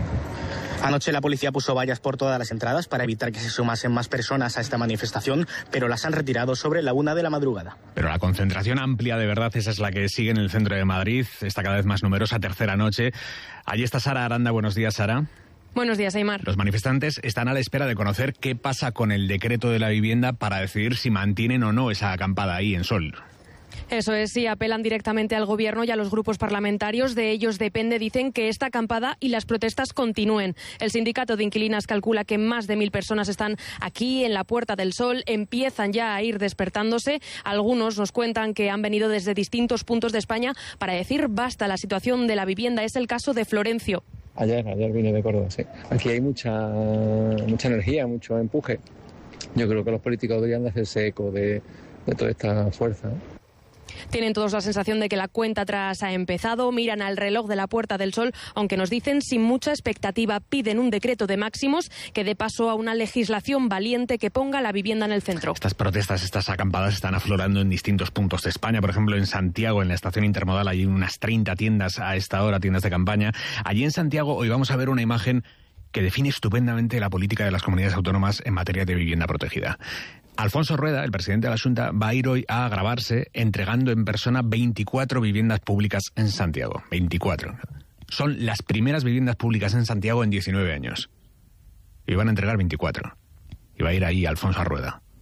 Anoche la policía puso vallas por todas las entradas para evitar que se sumasen más personas a esta manifestación, pero las han retirado sobre la 1 de la madrugada. Pero la concentración amplia, de verdad, esa es la que sigue en el centro de Madrid, está cada vez más numerosa, tercera noche. Allí está Sara Aranda. Buenos días, Sara. Buenos días, Aimar. Los manifestantes están a la espera de conocer qué pasa con el decreto de la vivienda para decidir si mantienen o no esa acampada ahí en Sol. Eso es, sí, apelan directamente al Gobierno y a los grupos parlamentarios. De ellos depende, dicen, que esta acampada y las protestas continúen. El sindicato de inquilinas calcula que más de 1.000 personas están aquí en la Puerta del Sol, empiezan ya a ir despertándose. Algunos nos cuentan que han venido desde distintos puntos de España para decir basta, la situación de la vivienda. Es el caso de Florencio. Ayer vine de Córdoba, sí. Aquí hay mucha energía, mucho empuje. Yo creo que los políticos deberían de hacerse eco de toda esta fuerza, ¿no? Tienen todos la sensación de que la cuenta atrás ha empezado, miran al reloj de la Puerta del Sol, aunque nos dicen sin mucha expectativa, piden un decreto de máximos que dé paso a una legislación valiente que ponga la vivienda en el centro. Estas protestas, estas acampadas están aflorando en distintos puntos de España. Por ejemplo, en Santiago, en la estación intermodal, hay unas 30 tiendas a esta hora, tiendas de campaña. Allí en Santiago hoy vamos a ver una imagen que define estupendamente la política de las comunidades autónomas en materia de vivienda protegida. Alfonso Rueda, el presidente de la Xunta, va a ir hoy a grabarse entregando en persona 24 viviendas públicas en Santiago. 24. Son las primeras viviendas públicas en Santiago en 19 años. Y van a entregar 24. Y va a ir ahí Alfonso Rueda.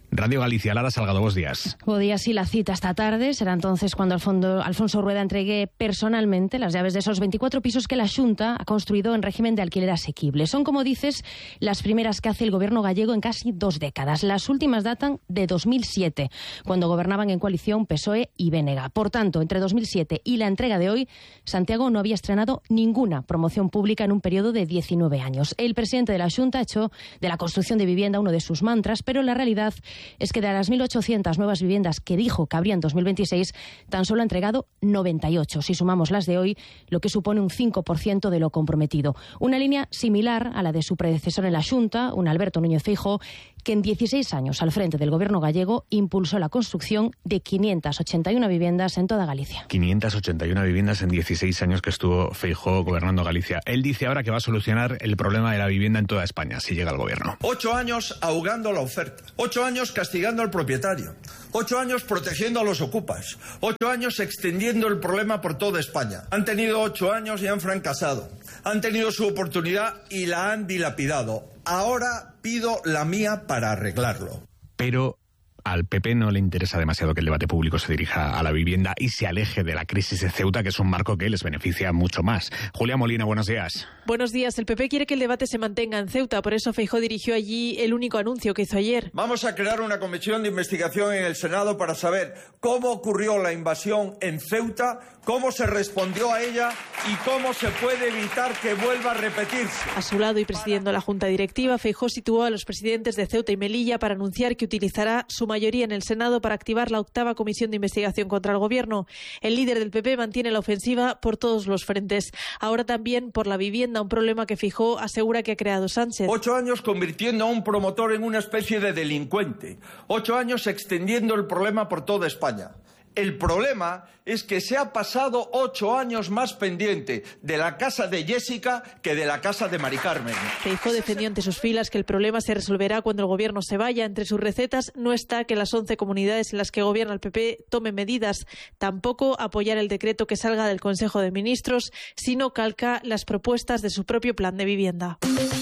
Radio Galicia, Lara Salgado, buenos días. Buenos días, y la cita esta tarde será entonces cuando Alfonso Rueda entregue personalmente las llaves de esos 24 pisos que la Xunta ha construido en régimen de alquiler asequible. Son, como dices, las primeras que hace el gobierno gallego en casi 2 décadas. Las últimas datan de 2007, cuando gobernaban en coalición PSOE y BNG. Por tanto, entre 2007 y la entrega de hoy, Santiago no había estrenado ninguna promoción pública en un periodo de 19 años. El presidente de la Xunta ha hecho de la construcción de vivienda uno de sus mantras, pero la realidad es que de las 1.800 nuevas viviendas que dijo que habría en 2026, tan solo ha entregado 98, si sumamos las de hoy, lo que supone un 5% de lo comprometido. Una línea similar a la de su predecesor en la Xunta, un Alberto Núñez Feijóo, que en 16 años al frente del gobierno gallego impulsó la construcción de 581 viviendas en toda Galicia. 581 viviendas en 16 años que estuvo Feijóo gobernando Galicia. Él dice ahora que va a solucionar el problema de la vivienda en toda España, si llega al gobierno. 8 años ahogando la oferta, 8 años castigando al propietario, 8 años protegiendo a los ocupas, 8 años extendiendo el problema por toda España. Han tenido 8 años y han fracasado. Han tenido su oportunidad y la han dilapidado. Ahora pido la mía para arreglarlo. Pero al PP no le interesa demasiado que el debate público se dirija a la vivienda y se aleje de la crisis de Ceuta, que es un marco que les beneficia mucho más. Julia Molina, buenos días. Buenos días. El PP quiere que el debate se mantenga en Ceuta, por eso Feijóo dirigió allí el único anuncio que hizo ayer. Vamos a crear una comisión de investigación en el Senado para saber cómo ocurrió la invasión en Ceuta, cómo se respondió a ella y cómo se puede evitar que vuelva a repetirse. A su lado y presidiendo la Junta Directiva, Feijóo situó a los presidentes de Ceuta y Melilla para anunciar que utilizará su mayoría en el Senado para activar la 8ª comisión de investigación contra el gobierno. El líder del PP mantiene la ofensiva por todos los frentes. Ahora también por la vivienda, un problema que Feijóo asegura que ha creado Sánchez. 8 años convirtiendo a un promotor en una especie de delincuente. 8 años extendiendo el problema por toda España. El problema es que se ha pasado 8 años más pendiente de la casa de Jessica que de la casa de Mari Carmen. Feijóo defendió ante sus filas que el problema se resolverá cuando el gobierno se vaya. Entre sus recetas no está que las 11 comunidades en las que gobierna el PP tomen medidas. Tampoco apoyar el decreto que salga del Consejo de Ministros, sino calca las propuestas de su propio plan de vivienda.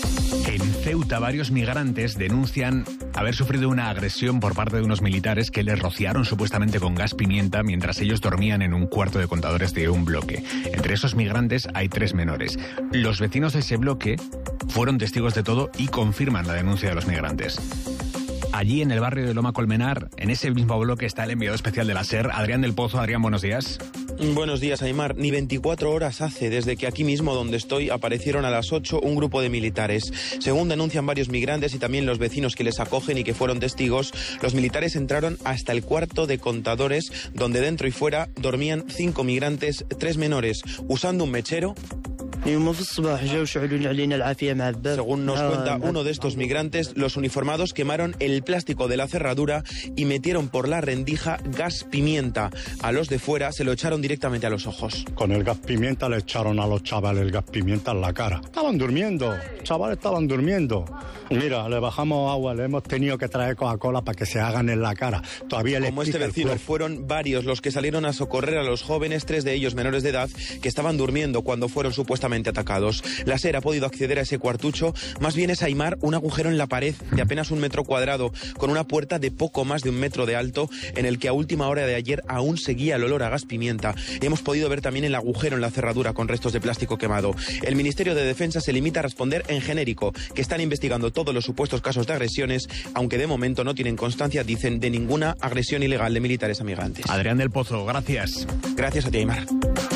En Ceuta, varios migrantes denuncian haber sufrido una agresión por parte de unos militares que les rociaron supuestamente con gas pimienta mientras ellos dormían en un cuarto de contadores de un bloque. Entre esos migrantes hay 3 menores. Los vecinos de ese bloque fueron testigos de todo y confirman la denuncia de los migrantes. Allí, en el barrio de Loma Colmenar, en ese mismo bloque, está el enviado especial de la SER, Adrián del Pozo. Adrián, buenos días. Buenos días, Aimar. Ni 24 horas hace desde que aquí mismo, donde estoy, aparecieron a las 8 un grupo de militares. Según denuncian varios migrantes y también los vecinos que les acogen y que fueron testigos, los militares entraron hasta el cuarto de contadores, donde dentro y fuera dormían 5 migrantes, 3 menores, usando un mechero. Según nos cuenta uno de estos migrantes, los uniformados quemaron el plástico de la cerradura y metieron por la rendija gas pimienta. A los de fuera se lo echaron directamente a los ojos. Con el gas pimienta le echaron a los chavales el gas pimienta en la cara. Estaban durmiendo, chavales estaban durmiendo. Mira, le bajamos agua, le hemos tenido que traer Coca-Cola para que se hagan en la cara. Todavía les Como este vecino, fueron varios los que salieron a socorrer a los jóvenes, 3 de ellos menores de edad, que estaban durmiendo cuando fueron supuestamente atacados. La SER ha podido acceder a ese cuartucho, más bien es, Aimar, un agujero en la pared de apenas 1 metro cuadrado, con una puerta de poco más de 1 metro de alto, en el que a última hora de ayer aún seguía el olor a gas pimienta. Hemos podido ver también el agujero en la cerradura con restos de plástico quemado. El Ministerio de Defensa se limita a responder en genérico, que están investigando todos los supuestos casos de agresiones, aunque de momento no tienen constancia, dicen, de ninguna agresión ilegal de militares a migrantes. Adrián del Pozo, gracias. Gracias a ti, Aimar.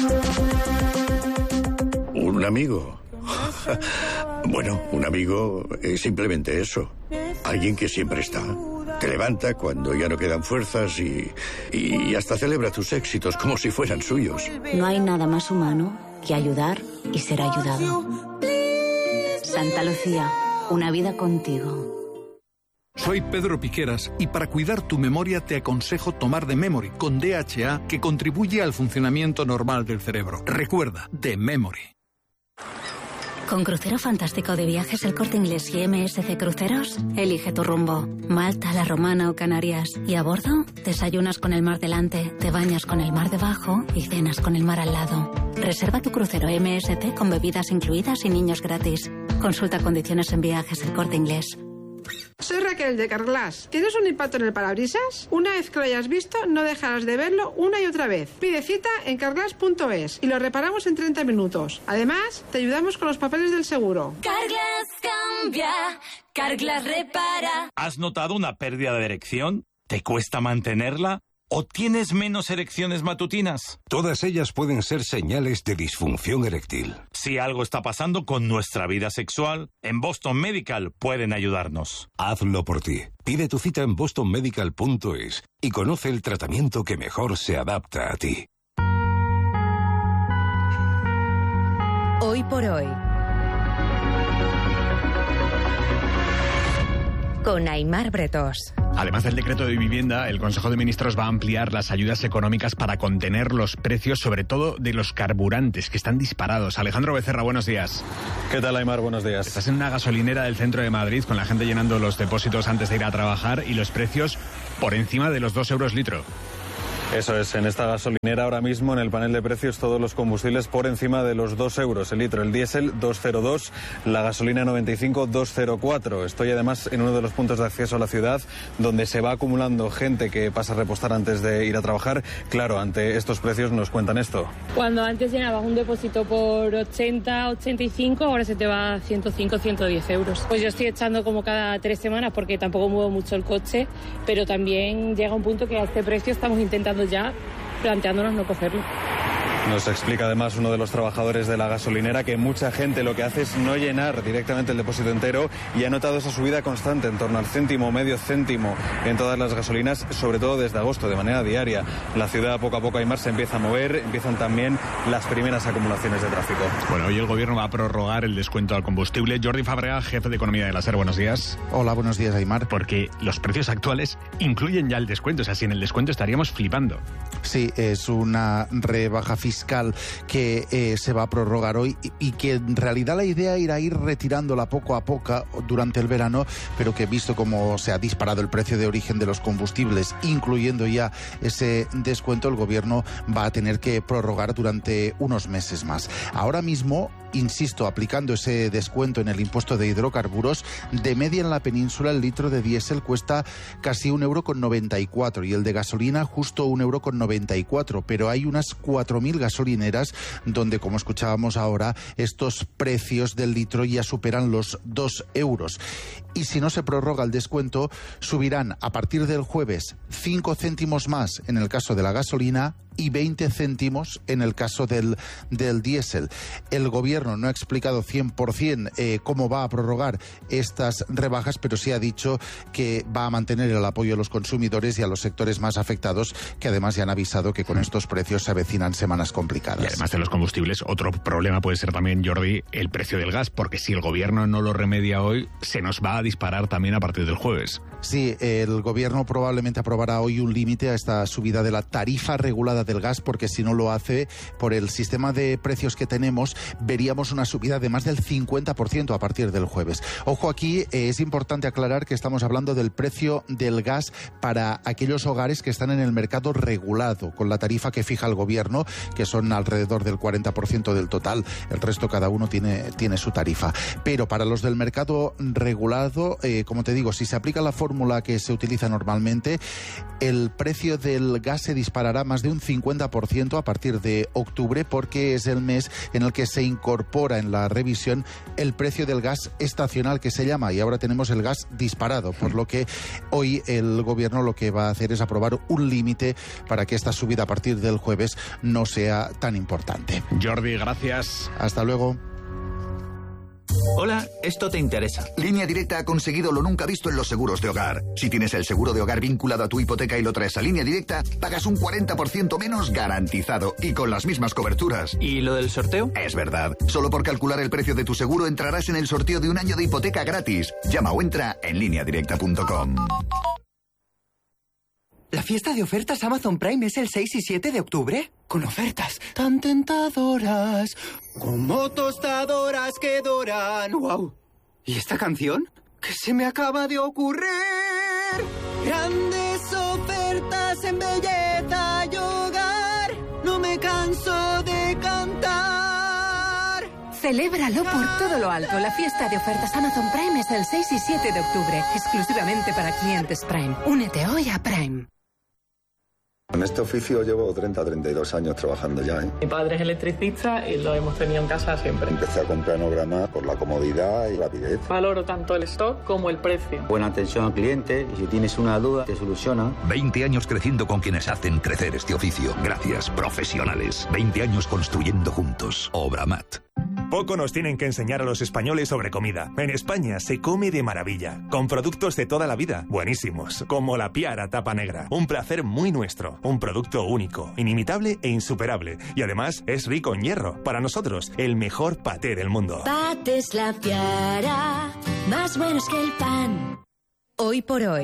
¿Un amigo? Bueno, un amigo es simplemente eso. Alguien que siempre está. Te levanta cuando ya no quedan fuerzas y hasta celebra tus éxitos como si fueran suyos. No hay nada más humano que ayudar y ser ayudado. Santa Lucía, una vida contigo. Soy Pedro Piqueras y para cuidar tu memoria te aconsejo tomar The Memory con DHA, que contribuye al funcionamiento normal del cerebro. Recuerda, The Memory. Con Crucero Fantástico de Viajes El Corte Inglés y MSC Cruceros, elige tu rumbo. Malta, La Romana o Canarias. Y a bordo, desayunas con el mar delante, te bañas con el mar debajo y cenas con el mar al lado. Reserva tu crucero MSC con bebidas incluidas y niños gratis. Consulta condiciones en Viajes El Corte Inglés. Soy Raquel de Carglass. ¿Tienes un impacto en el parabrisas? Una vez que lo hayas visto, no dejarás de verlo una y otra vez. Pide cita en carglass.es y lo reparamos en 30 minutos. Además, te ayudamos con los papeles del seguro. Carglass cambia, Carglass repara. ¿Has notado una pérdida de erección? ¿Te cuesta mantenerla? ¿O tienes menos erecciones matutinas? Todas ellas pueden ser señales de disfunción eréctil. Si algo está pasando con nuestra vida sexual, en Boston Medical pueden ayudarnos. Hazlo por ti. Pide tu cita en bostonmedical.es y conoce el tratamiento que mejor se adapta a ti. Hoy por hoy. Con Aimar Bretós. Además del decreto de vivienda, el Consejo de Ministros va a ampliar las ayudas económicas para contener los precios, sobre todo de los carburantes, que están disparados. Alejandro Becerra, buenos días. ¿Qué tal, Aimar? Buenos días. Estás en una gasolinera del centro de Madrid con la gente llenando los depósitos antes de ir a trabajar y los precios por encima de los 2 euros litro. Eso es, en esta gasolinera ahora mismo en el panel de precios todos los combustibles por encima de los 2 euros el litro. El diésel 2,02, la gasolina 95 2,04. Estoy además en uno de los puntos de acceso a la ciudad donde se va acumulando gente que pasa a repostar antes de ir a trabajar. Claro, ante estos precios nos cuentan esto. Cuando antes llenabas un depósito por 80, 85, ahora se te va a 105, 110 euros. Pues yo estoy echando como cada 3 semanas porque tampoco muevo mucho el coche, pero también llega un punto que a este precio estamos intentando ya planteándonos no cogerlo. Nos explica además uno de los trabajadores de la gasolinera que mucha gente lo que hace es no llenar directamente el depósito entero y ha notado esa subida constante en torno al céntimo, medio céntimo en todas las gasolinas, sobre todo desde agosto, de manera diaria. La ciudad poco a poco, Aimar, se empieza a mover, empiezan también las primeras acumulaciones de tráfico. Bueno, hoy el gobierno va a prorrogar el descuento al combustible. Jordi Fàbrega, jefe de economía de la SER, buenos días. Hola, buenos días, Aimar. Porque los precios actuales incluyen ya el descuento, o sea, si en el descuento estaríamos flipando. Sí, es una rebaja fiscal que se va a prorrogar hoy y que en realidad la idea era ir retirándola poco a poco durante el verano, pero que visto cómo se ha disparado el precio de origen de los combustibles, incluyendo ya ese descuento, el gobierno va a tener que prorrogar durante unos meses más. Ahora mismo, insisto, aplicando ese descuento en el impuesto de hidrocarburos, de media en la península el litro de diésel cuesta casi 1,94 € y el de gasolina justo 1,94 €, pero hay unas 4.000 gasolineras donde, como escuchábamos ahora, estos precios del litro ya superan los 2 euros. Y si no se prorroga el descuento, subirán a partir del jueves 5 céntimos más en el caso de la gasolina y 20 céntimos en el caso del diésel. El gobierno no ha explicado 100% cómo va a prorrogar estas rebajas, pero sí ha dicho que va a mantener el apoyo a los consumidores y a los sectores más afectados, que además ya han avisado que con estos precios se avecinan semanas complicadas. Y además de los combustibles, otro problema puede ser también, Jordi, el precio del gas, porque si el gobierno no lo remedia hoy, se nos va a disparar también a partir del jueves. Sí, el gobierno probablemente aprobará hoy un límite a esta subida de la tarifa regulada del gas, porque si no lo hace, por el sistema de precios que tenemos, veríamos una subida de más del 50% a partir del jueves. Ojo, aquí es importante aclarar que estamos hablando del precio del gas para aquellos hogares que están en el mercado regulado, con la tarifa que fija el gobierno, que son alrededor del 40% del total. El resto, cada uno tiene su tarifa. Pero para los del mercado regulado, como te digo, si se aplica la fórmula que se utiliza normalmente, el precio del gas se disparará más de un 50% a partir de octubre, porque es el mes en el que se incorpora en la revisión el precio del gas estacional, que se llama, y ahora tenemos el gas disparado, por lo que hoy el gobierno lo que va a hacer es aprobar un límite para que esta subida a partir del jueves no sea tan importante. Jordi, gracias. Hasta luego. Hola, esto te interesa. Línea Directa ha conseguido lo nunca visto en los seguros de hogar. Si tienes el seguro de hogar vinculado a tu hipoteca y lo traes a Línea Directa, pagas un 40% menos garantizado y con las mismas coberturas. ¿Y lo del sorteo? Es verdad. Solo por calcular el precio de tu seguro entrarás en el sorteo de un año de hipoteca gratis. Llama o entra en lineadirecta.com. ¿La fiesta de ofertas Amazon Prime es el 6 y 7 de octubre? Con ofertas tan tentadoras, como tostadoras que doran. ¡Wow! ¿Y esta canción? ¿Qué se me acaba de ocurrir? Grandes ofertas en belleza y hogar, no me canso de cantar. Celébralo por todo lo alto. La fiesta de ofertas Amazon Prime es el 6 y 7 de octubre, exclusivamente para clientes Prime. Únete hoy a Prime. En este oficio llevo 32 años trabajando ya, ¿eh? Mi padre es electricista y lo hemos tenido en casa siempre. Empecé a comprar Planograma por la comodidad y rapidez. Valoro tanto el stock como el precio. Buena atención al cliente y si tienes una duda te soluciona. 20 años creciendo con quienes hacen crecer este oficio. Gracias, profesionales. 20 años construyendo juntos. Obramat. Poco nos tienen que enseñar a los españoles sobre comida. En España se come de maravilla, con productos de toda la vida, buenísimos, como la Piara tapa negra. Un placer muy nuestro, un producto único, inimitable e insuperable. Y además es rico en hierro. Para nosotros, el mejor paté del mundo. Patés La Piara, más buenos que el pan. Hoy por hoy.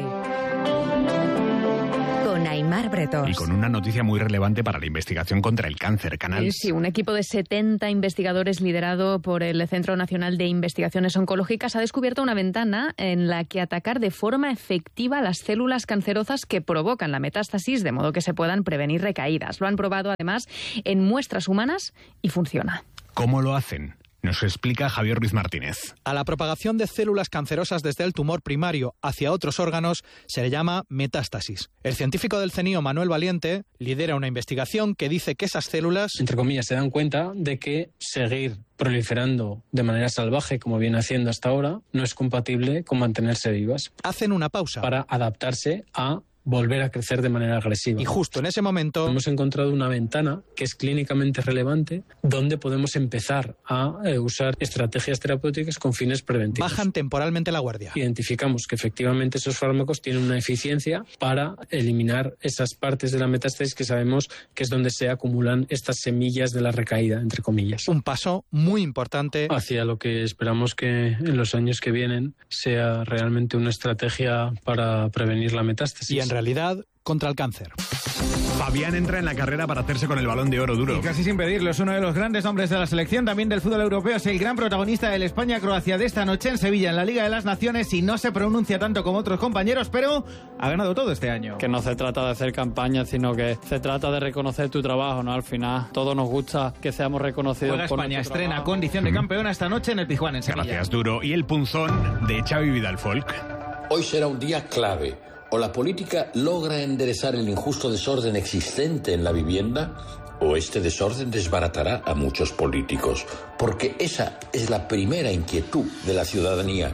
Con Aimar Bretós. Y con una noticia muy relevante para la investigación contra el cáncer, Canal. Sí, un equipo de 70 investigadores liderado por el Centro Nacional de Investigaciones Oncológicas ha descubierto una ventana en la que atacar de forma efectiva las células cancerosas que provocan la metástasis, de modo que se puedan prevenir recaídas. Lo han probado además en muestras humanas y funciona. ¿Cómo lo hacen? Nos explica Javier Ruiz Martínez. A la propagación de células cancerosas desde el tumor primario hacia otros órganos se le llama metástasis. El científico del CNIO, Manuel Valiente, lidera una investigación que dice que esas células, entre comillas, se dan cuenta de que seguir proliferando de manera salvaje, como viene haciendo hasta ahora, no es compatible con mantenerse vivas. Hacen una pausa para adaptarse a volver a crecer de manera agresiva. Y justo en ese momento hemos encontrado una ventana que es clínicamente relevante donde podemos empezar a usar estrategias terapéuticas con fines preventivos. Bajan temporalmente la guardia. Identificamos que efectivamente esos fármacos tienen una eficiencia para eliminar esas partes de la metástasis que sabemos que es donde se acumulan estas semillas de la recaída, entre comillas. Un paso muy importante hacia lo que esperamos que en los años que vienen sea realmente una estrategia para prevenir la metástasis. Y en realidad, contra el cáncer. Fabián entra en la carrera para hacerse con el Balón de Oro, Duro. Y casi sin pedirlo, es uno de los grandes hombres de la selección, también del fútbol europeo. Es el gran protagonista del España-Croacia de esta noche en Sevilla, en la Liga de las Naciones, y no se pronuncia tanto como otros compañeros, pero ha ganado todo este año. Que no se trata de hacer campaña, sino que se trata de reconocer tu trabajo, ¿no? Al final, todos nos gusta que seamos reconocidos. Juega por España, estrena trabajo. Condición de campeona esta noche en el Pizjuán, en Sevilla. Gracias, Duro. Y el punzón de Xavi Vidal-Folk. Hoy será un día clave. O la política logra enderezar el injusto desorden existente en la vivienda, o este desorden desbaratará a muchos políticos, porque esa es la primera inquietud de la ciudadanía.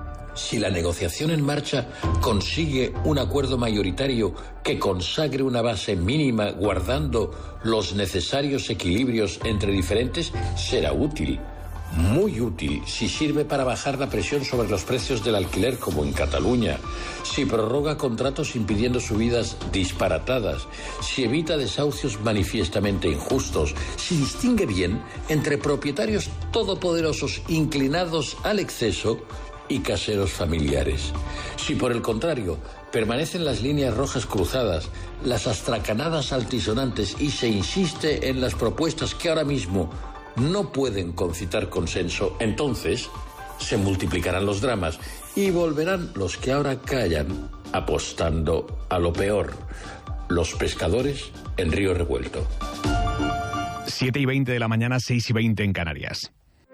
Si la negociación en marcha consigue un acuerdo mayoritario que consagre una base mínima guardando los necesarios equilibrios entre diferentes, será útil. Muy útil si sirve para bajar la presión sobre los precios del alquiler, como en Cataluña, si prorroga contratos impidiendo subidas disparatadas, si evita desahucios manifiestamente injustos, si distingue bien entre propietarios todopoderosos inclinados al exceso y caseros familiares. Si por el contrario permanecen las líneas rojas cruzadas, las astracanadas altisonantes y se insiste en las propuestas que ahora mismo no pueden concitar consenso, entonces se multiplicarán los dramas y volverán los que ahora callan apostando a lo peor. Los pescadores en río revuelto. 7:20 de la mañana, 6:20 en Canarias.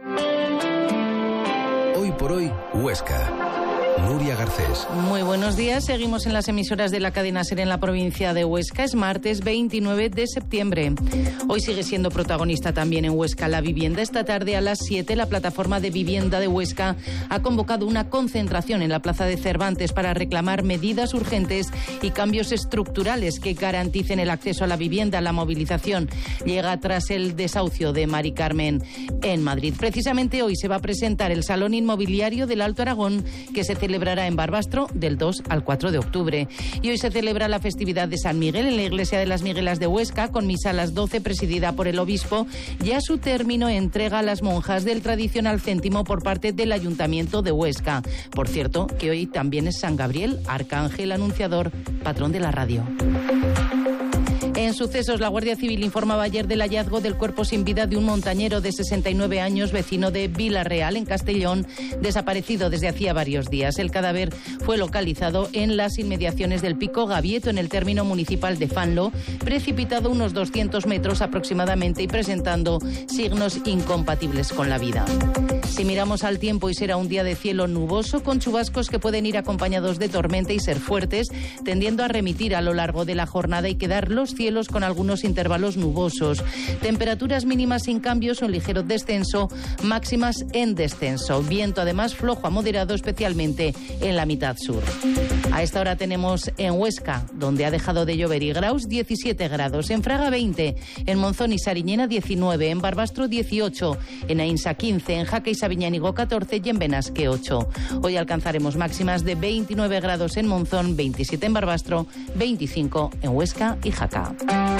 Hoy por hoy, Huesca. Nuria Garcés. Muy buenos días. Seguimos en las emisoras de la cadena SER en la provincia de Huesca. Es martes 29 de septiembre. Hoy sigue siendo protagonista también en Huesca la vivienda. Esta tarde a las 7 la plataforma de vivienda de Huesca ha convocado una concentración en la plaza de Cervantes para reclamar medidas urgentes y cambios estructurales que garanticen el acceso a la vivienda. La movilización llega tras el desahucio de Mari Carmen en Madrid. Precisamente hoy se va a presentar el Salón Inmobiliario del Alto Aragón, que se celebrará en Barbastro del 2 al 4 de octubre. Y hoy se celebra la festividad de San Miguel en la iglesia de las Miguelas de Huesca, con misa a las 12 presidida por el obispo, y a su término entrega a las monjas del tradicional céntimo por parte del Ayuntamiento de Huesca. Por cierto, que hoy también es San Gabriel, arcángel anunciador, patrón de la radio. En En sucesos, la Guardia Civil informaba ayer del hallazgo del cuerpo sin vida de un montañero de 69 años, vecino de Vilarreal, en Castellón, desaparecido desde hacía varios días. El cadáver fue localizado en las inmediaciones del Pico Gavieto, en el término municipal de Fanlo, precipitado unos 200 metros aproximadamente y presentando signos incompatibles con la vida. Si miramos al tiempo, hoy será un día de cielo nuboso, con chubascos que pueden ir acompañados de tormenta y ser fuertes, tendiendo a remitir a lo largo de la jornada y quedar los cielos con algunos intervalos nubosos. Temperaturas mínimas sin cambios, un ligero descenso, máximas en descenso. Viento además flojo a moderado, especialmente en la mitad sur. A esta hora tenemos en Huesca, donde ha dejado de llover, y Graus 17 grados, en Fraga 20, en Monzón y Sariñena 19, en Barbastro 18, en Ainsa 15, en Jaca y Sabiñánigo 14 y en Benasque 8. Hoy alcanzaremos máximas de 29 grados en Monzón, 27 en Barbastro, 25 en Huesca y Jaca.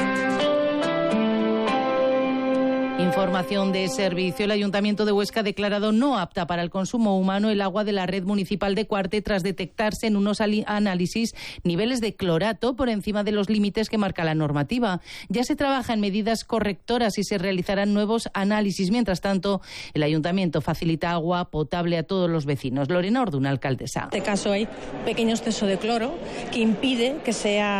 Información de servicio. El Ayuntamiento de Huesca ha declarado no apta para el consumo humano el agua de la red municipal de Cuarte tras detectarse en unos análisis niveles de clorato por encima de los límites que marca la normativa. Ya se trabaja en medidas correctoras y se realizarán nuevos análisis. Mientras tanto, el Ayuntamiento facilita agua potable a todos los vecinos. Lorena Orduna, alcaldesa. En este caso hay pequeño exceso de cloro que impide que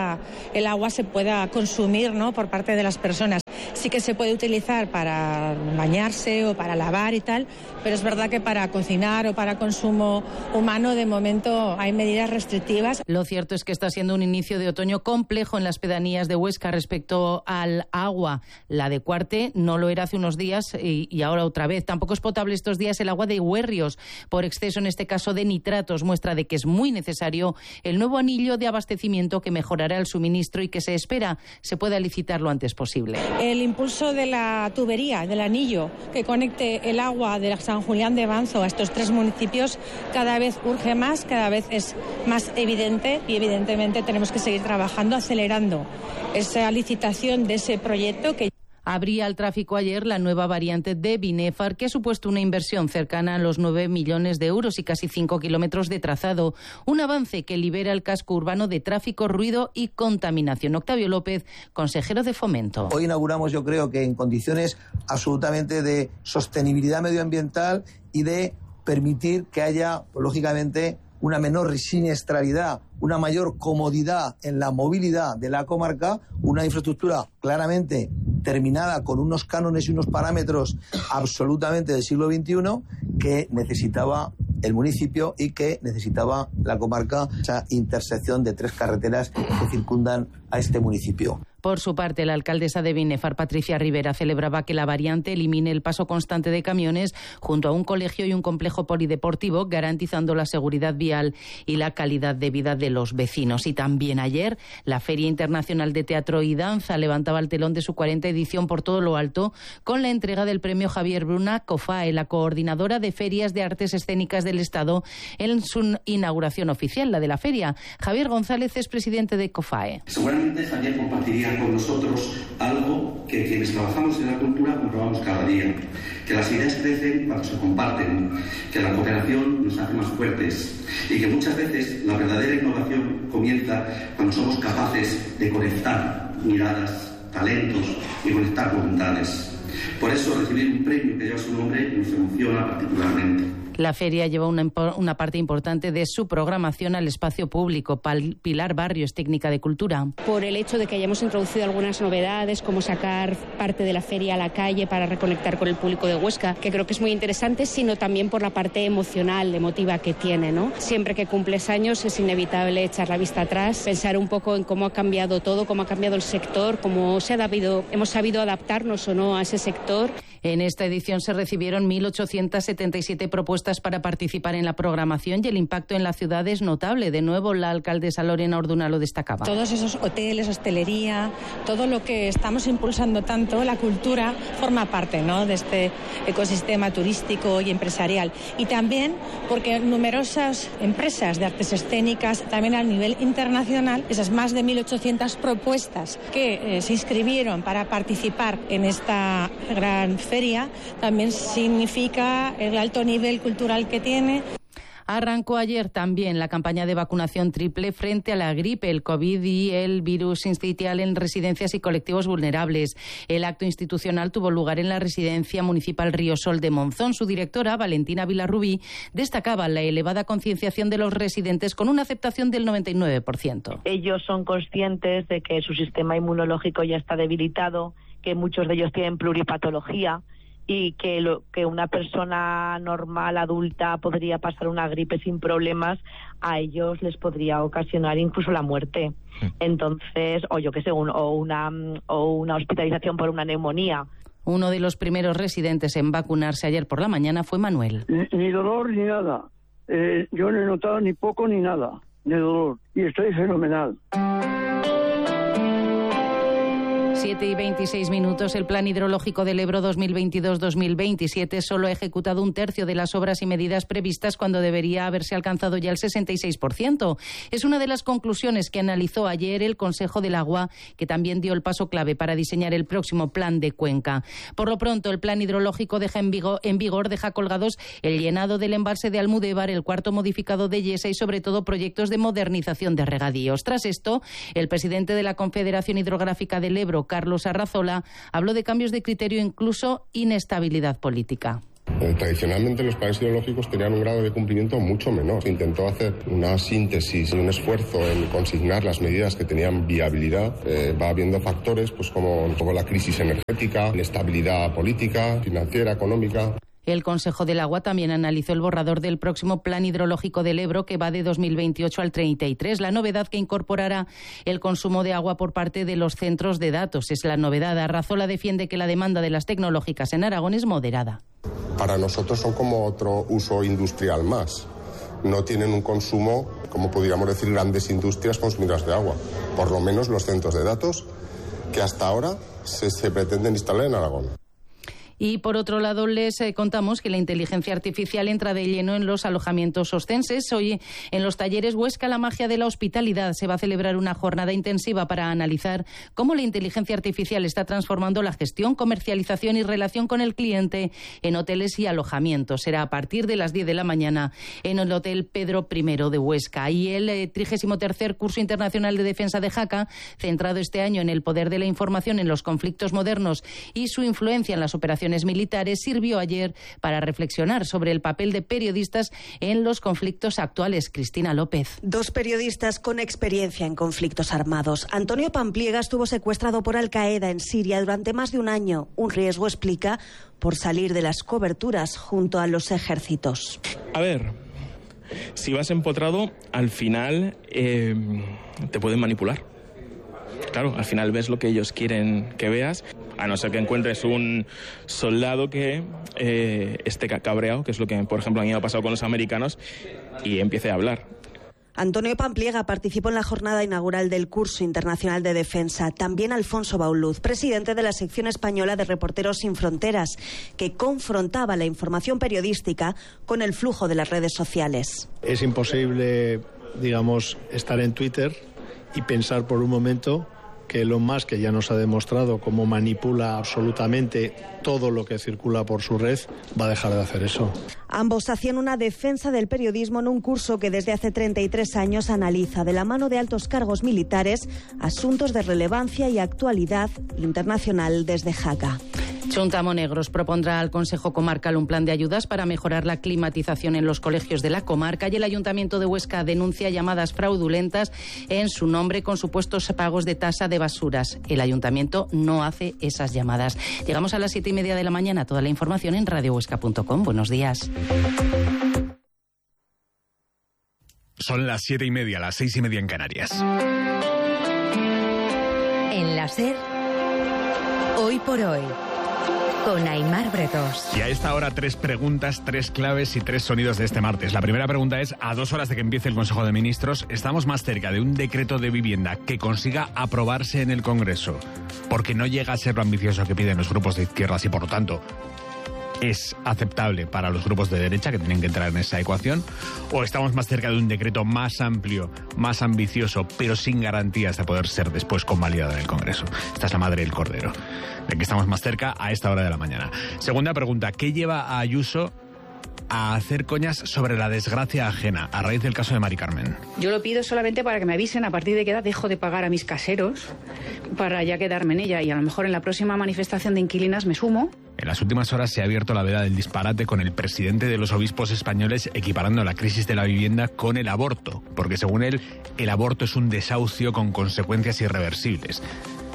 el agua se pueda consumir, ¿no?, por parte de las personas. Sí que se puede utilizar para bañarse o para lavar y tal, pero es verdad que para cocinar o para consumo humano de momento hay medidas restrictivas. Lo cierto es que está siendo un inicio de otoño complejo en las pedanías de Huesca respecto al agua. La de Cuarte no lo era hace unos días y ahora otra vez. Tampoco es potable estos días el agua de Huerrios por exceso, en este caso, de nitratos. Muestra de que es muy necesario el nuevo anillo de abastecimiento que mejorará el suministro y que se espera se pueda licitar lo antes posible. El impulso de la tubería, del anillo que conecte el agua de San Julián de Banzo a estos tres municipios cada vez urge más, cada vez es más evidente y evidentemente tenemos que seguir trabajando, acelerando esa licitación de ese proyecto que abría al tráfico ayer la nueva variante de Binefar, que ha supuesto una inversión cercana a los 9 millones de euros y casi 5 kilómetros de trazado. Un avance que libera el casco urbano de tráfico, ruido y contaminación. Octavio López, consejero de Fomento. Hoy inauguramos, yo creo que en condiciones absolutamente de sostenibilidad medioambiental y de permitir que haya, pues, lógicamente, una menor siniestralidad, una mayor comodidad en la movilidad de la comarca, una infraestructura claramente terminada con unos cánones y unos parámetros absolutamente del siglo XXI que necesitaba el municipio y que necesitaba la comarca, esa intersección de tres carreteras que circundan a este municipio. Por su parte, la alcaldesa de Binefar, Patricia Rivera, celebraba que la variante elimine el paso constante de camiones junto a un colegio y un complejo polideportivo, garantizando la seguridad vial y la calidad de vida de los vecinos. Y también ayer, la Feria Internacional de Teatro y Danza levantaba el telón de su 40ª edición por todo lo alto, con la entrega del premio Javier Bruna COFAE, la coordinadora de ferias de artes escénicas del Estado, en su inauguración oficial, la de la feria. Javier González es presidente de COFAE. Seguramente Javier compartiría con nosotros algo que quienes trabajamos en la cultura comprobamos cada día, que las ideas crecen cuando se comparten, que la cooperación nos hace más fuertes y que muchas veces la verdadera innovación comienza cuando somos capaces de conectar miradas, talentos y conectar voluntades. Por eso recibir un premio que lleva su nombre nos emociona particularmente. La feria lleva una parte importante de su programación al espacio público. Pilar Barrios, técnica de cultura. Por el hecho de que hayamos introducido algunas novedades, como sacar parte de la feria a la calle para reconectar con el público de Huesca, que creo que es muy interesante, sino también por la parte emocional, emotiva que tiene, ¿no? Siempre que cumples años es inevitable echar la vista atrás, pensar un poco en cómo ha cambiado todo, cómo ha cambiado el sector, cómo hemos sabido adaptarnos o no a ese sector. En esta edición se recibieron 1.877 propuestas para participar en la programación y el impacto en la ciudad es notable. De nuevo, la alcaldesa Lorena Orduna lo destacaba. Todos esos hoteles, hostelería, todo lo que estamos impulsando tanto, la cultura forma parte, ¿no?, de este ecosistema turístico y empresarial. Y también porque numerosas empresas de artes escénicas, también a nivel internacional, esas más de 1.800 propuestas que se inscribieron para participar en esta gran feria, también significa el alto nivel cultural que tiene. Arrancó ayer también la campaña de vacunación triple frente a la gripe, el COVID y el virus sincitial en residencias y colectivos vulnerables. El acto institucional tuvo lugar en la residencia municipal Ríosol de Monzón. Su directora, Valentina Vilarrubí, destacaba la elevada concienciación de los residentes con una aceptación del 99%. Ellos son conscientes de que su sistema inmunológico ya está debilitado, que muchos de ellos tienen pluripatología y que una persona normal, adulta, podría pasar una gripe sin problemas, a ellos les podría ocasionar incluso la muerte. Entonces, o yo qué sé, o una hospitalización por una neumonía. Uno de los primeros residentes en vacunarse ayer por la mañana fue Manuel. Ni dolor ni nada. Yo no he notado ni poco ni nada de dolor y estoy fenomenal. 7:26. El Plan Hidrológico del Ebro 2022-2027 solo ha ejecutado un tercio de las obras y medidas previstas cuando debería haberse alcanzado ya el 66%. Es una de las conclusiones que analizó ayer el Consejo del Agua, que también dio el paso clave para diseñar el próximo plan de cuenca. Por lo pronto, el Plan Hidrológico deja colgados el llenado del embalse de Almudévar, el cuarto modificado de Yesa y sobre todo proyectos de modernización de regadíos. Tras esto, el presidente de la Confederación Hidrográfica del Ebro, Carlos Arrazola, habló de cambios de criterio e incluso inestabilidad política. Tradicionalmente los planes hidrológicos tenían un grado de cumplimiento mucho menor. Se intentó hacer una síntesis y un esfuerzo en consignar las medidas que tenían viabilidad. Va habiendo factores pues como la crisis energética, inestabilidad política, financiera, económica. El Consejo del Agua también analizó el borrador del próximo Plan Hidrológico del Ebro, que va de 2028 al 33. La novedad que incorporará el consumo de agua por parte de los centros de datos. Es la novedad. Arrazola defiende que la demanda de las tecnológicas en Aragón es moderada. Para nosotros son como otro uso industrial más. No tienen un consumo, como podríamos decir, grandes industrias consumidoras de agua. Por lo menos los centros de datos que hasta ahora se pretenden instalar en Aragón. Y por otro lado, les contamos que la inteligencia artificial entra de lleno en los alojamientos oscenses. Hoy, en los talleres Huesca, la magia de la hospitalidad, se va a celebrar una jornada intensiva para analizar cómo la inteligencia artificial está transformando la gestión, comercialización y relación con el cliente en hoteles y alojamientos. Será a partir de las 10 de la mañana en el Hotel Pedro I de Huesca. Y el 33º Curso Internacional de Defensa de Jaca, centrado este año en el poder de la información en los conflictos modernos y su influencia en las operaciones militares, sirvió ayer para reflexionar sobre el papel de periodistas en los conflictos actuales. Cristina López. Dos periodistas con experiencia en conflictos armados. Antonio Pampliega estuvo secuestrado por Al-Qaeda en Siria durante más de un año. Un riesgo, explica, por salir de las coberturas junto a los ejércitos. A ver, si vas empotrado, al final te pueden manipular. Claro, al final ves lo que ellos quieren que veas, a no ser que encuentres un soldado que esté cabreado, que es lo que, por ejemplo, a mí me ha pasado con los americanos, y empiece a hablar. Antonio Pampliega participó en la jornada inaugural del Curso Internacional de Defensa. También Alfonso Bauluz, presidente de la sección española de Reporteros Sin Fronteras, que confrontaba la información periodística con el flujo de las redes sociales. Es imposible, digamos, estar en Twitter y pensar por un momento que Elon Musk, que ya nos ha demostrado cómo manipula absolutamente todo lo que circula por su red, va a dejar de hacer eso. Ambos hacían una defensa del periodismo en un curso que desde hace 33 años analiza de la mano de altos cargos militares asuntos de relevancia y actualidad internacional desde Jaca. Chunta Monegros propondrá al Consejo Comarcal un plan de ayudas para mejorar la climatización en los colegios de la comarca, y el Ayuntamiento de Huesca denuncia llamadas fraudulentas en su nombre con supuestos pagos de tasa de basuras. El Ayuntamiento no hace esas llamadas. Llegamos a las 7:30 de la mañana. Toda la información en radiohuesca.com. Buenos días. Son las 7:30, las 6:30 en Canarias. En la SER, Hoy por Hoy, con Aimar Bretos. Y a esta hora 3 preguntas, 3 claves y 3 sonidos de este martes. La primera pregunta es, a 2 horas de que empiece el Consejo de Ministros, ¿estamos más cerca de un decreto de vivienda que consiga aprobarse en el Congreso? Porque no llega a ser lo ambicioso que piden los grupos de izquierdas y, por lo tanto, es aceptable para los grupos de derecha que tienen que entrar en esa ecuación, o estamos más cerca de un decreto más amplio, más ambicioso, pero sin garantías de poder ser después convalidado en el Congreso. Esta es la madre del cordero. ¿De que estamos más cerca? A esta hora de la mañana. Segunda pregunta, ¿qué lleva a Ayuso a hacer coñas sobre la desgracia ajena a raíz del caso de Mari Carmen. Yo lo pido solamente para que me avisen a partir de qué edad dejo de pagar a mis caseros para ya quedarme en ella, y a lo mejor en la próxima manifestación de inquilinas me sumo. En las últimas horas se ha abierto la veda del disparate con el presidente de los obispos españoles equiparando la crisis de la vivienda con el aborto, porque según él, el aborto es un desahucio con consecuencias irreversibles.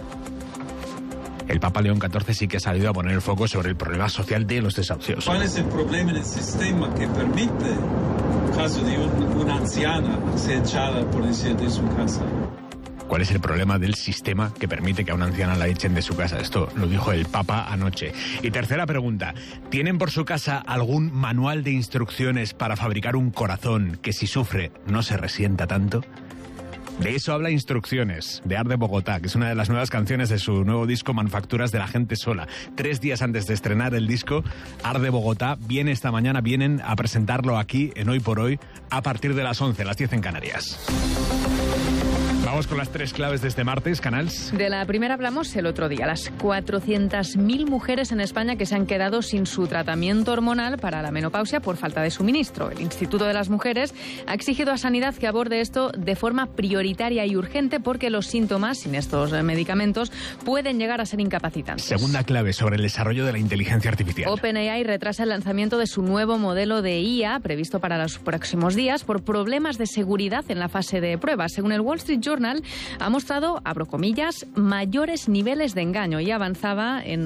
El Papa León XIV sí que ha salido a poner el foco sobre el problema social de los desahucios. ¿Cuál es el problema en el sistema que permite, en caso de una anciana, ser echada, por decir, de su casa? ¿Cuál es el problema del sistema que permite que a una anciana la echen de su casa? Esto lo dijo el Papa anoche. Y tercera pregunta, ¿tienen por su casa algún manual de instrucciones para fabricar un corazón que si sufre no se resienta tanto? De eso habla Instrucciones, de Arde Bogotá, que es una de las nuevas canciones de su nuevo disco Manufacturas de la Gente Sola. 3 días antes de estrenar el disco, Arde Bogotá viene esta mañana, vienen a presentarlo aquí en Hoy por Hoy a partir de las 11, las 10 en Canarias. Vamos con las 3 claves de este martes, Canals. De la primera hablamos el otro día, las 400.000 mujeres en España que se han quedado sin su tratamiento hormonal para la menopausia por falta de suministro. El Instituto de las Mujeres ha exigido a Sanidad que aborde esto de forma prioritaria y urgente porque los síntomas sin estos medicamentos pueden llegar a ser incapacitantes. Segunda clave sobre el desarrollo de la inteligencia artificial. OpenAI retrasa el lanzamiento de su nuevo modelo de IA previsto para los próximos días por problemas de seguridad en la fase de pruebas. Según el Wall Street Journal, ha mostrado, abro comillas, mayores niveles de engaño y avanzaba en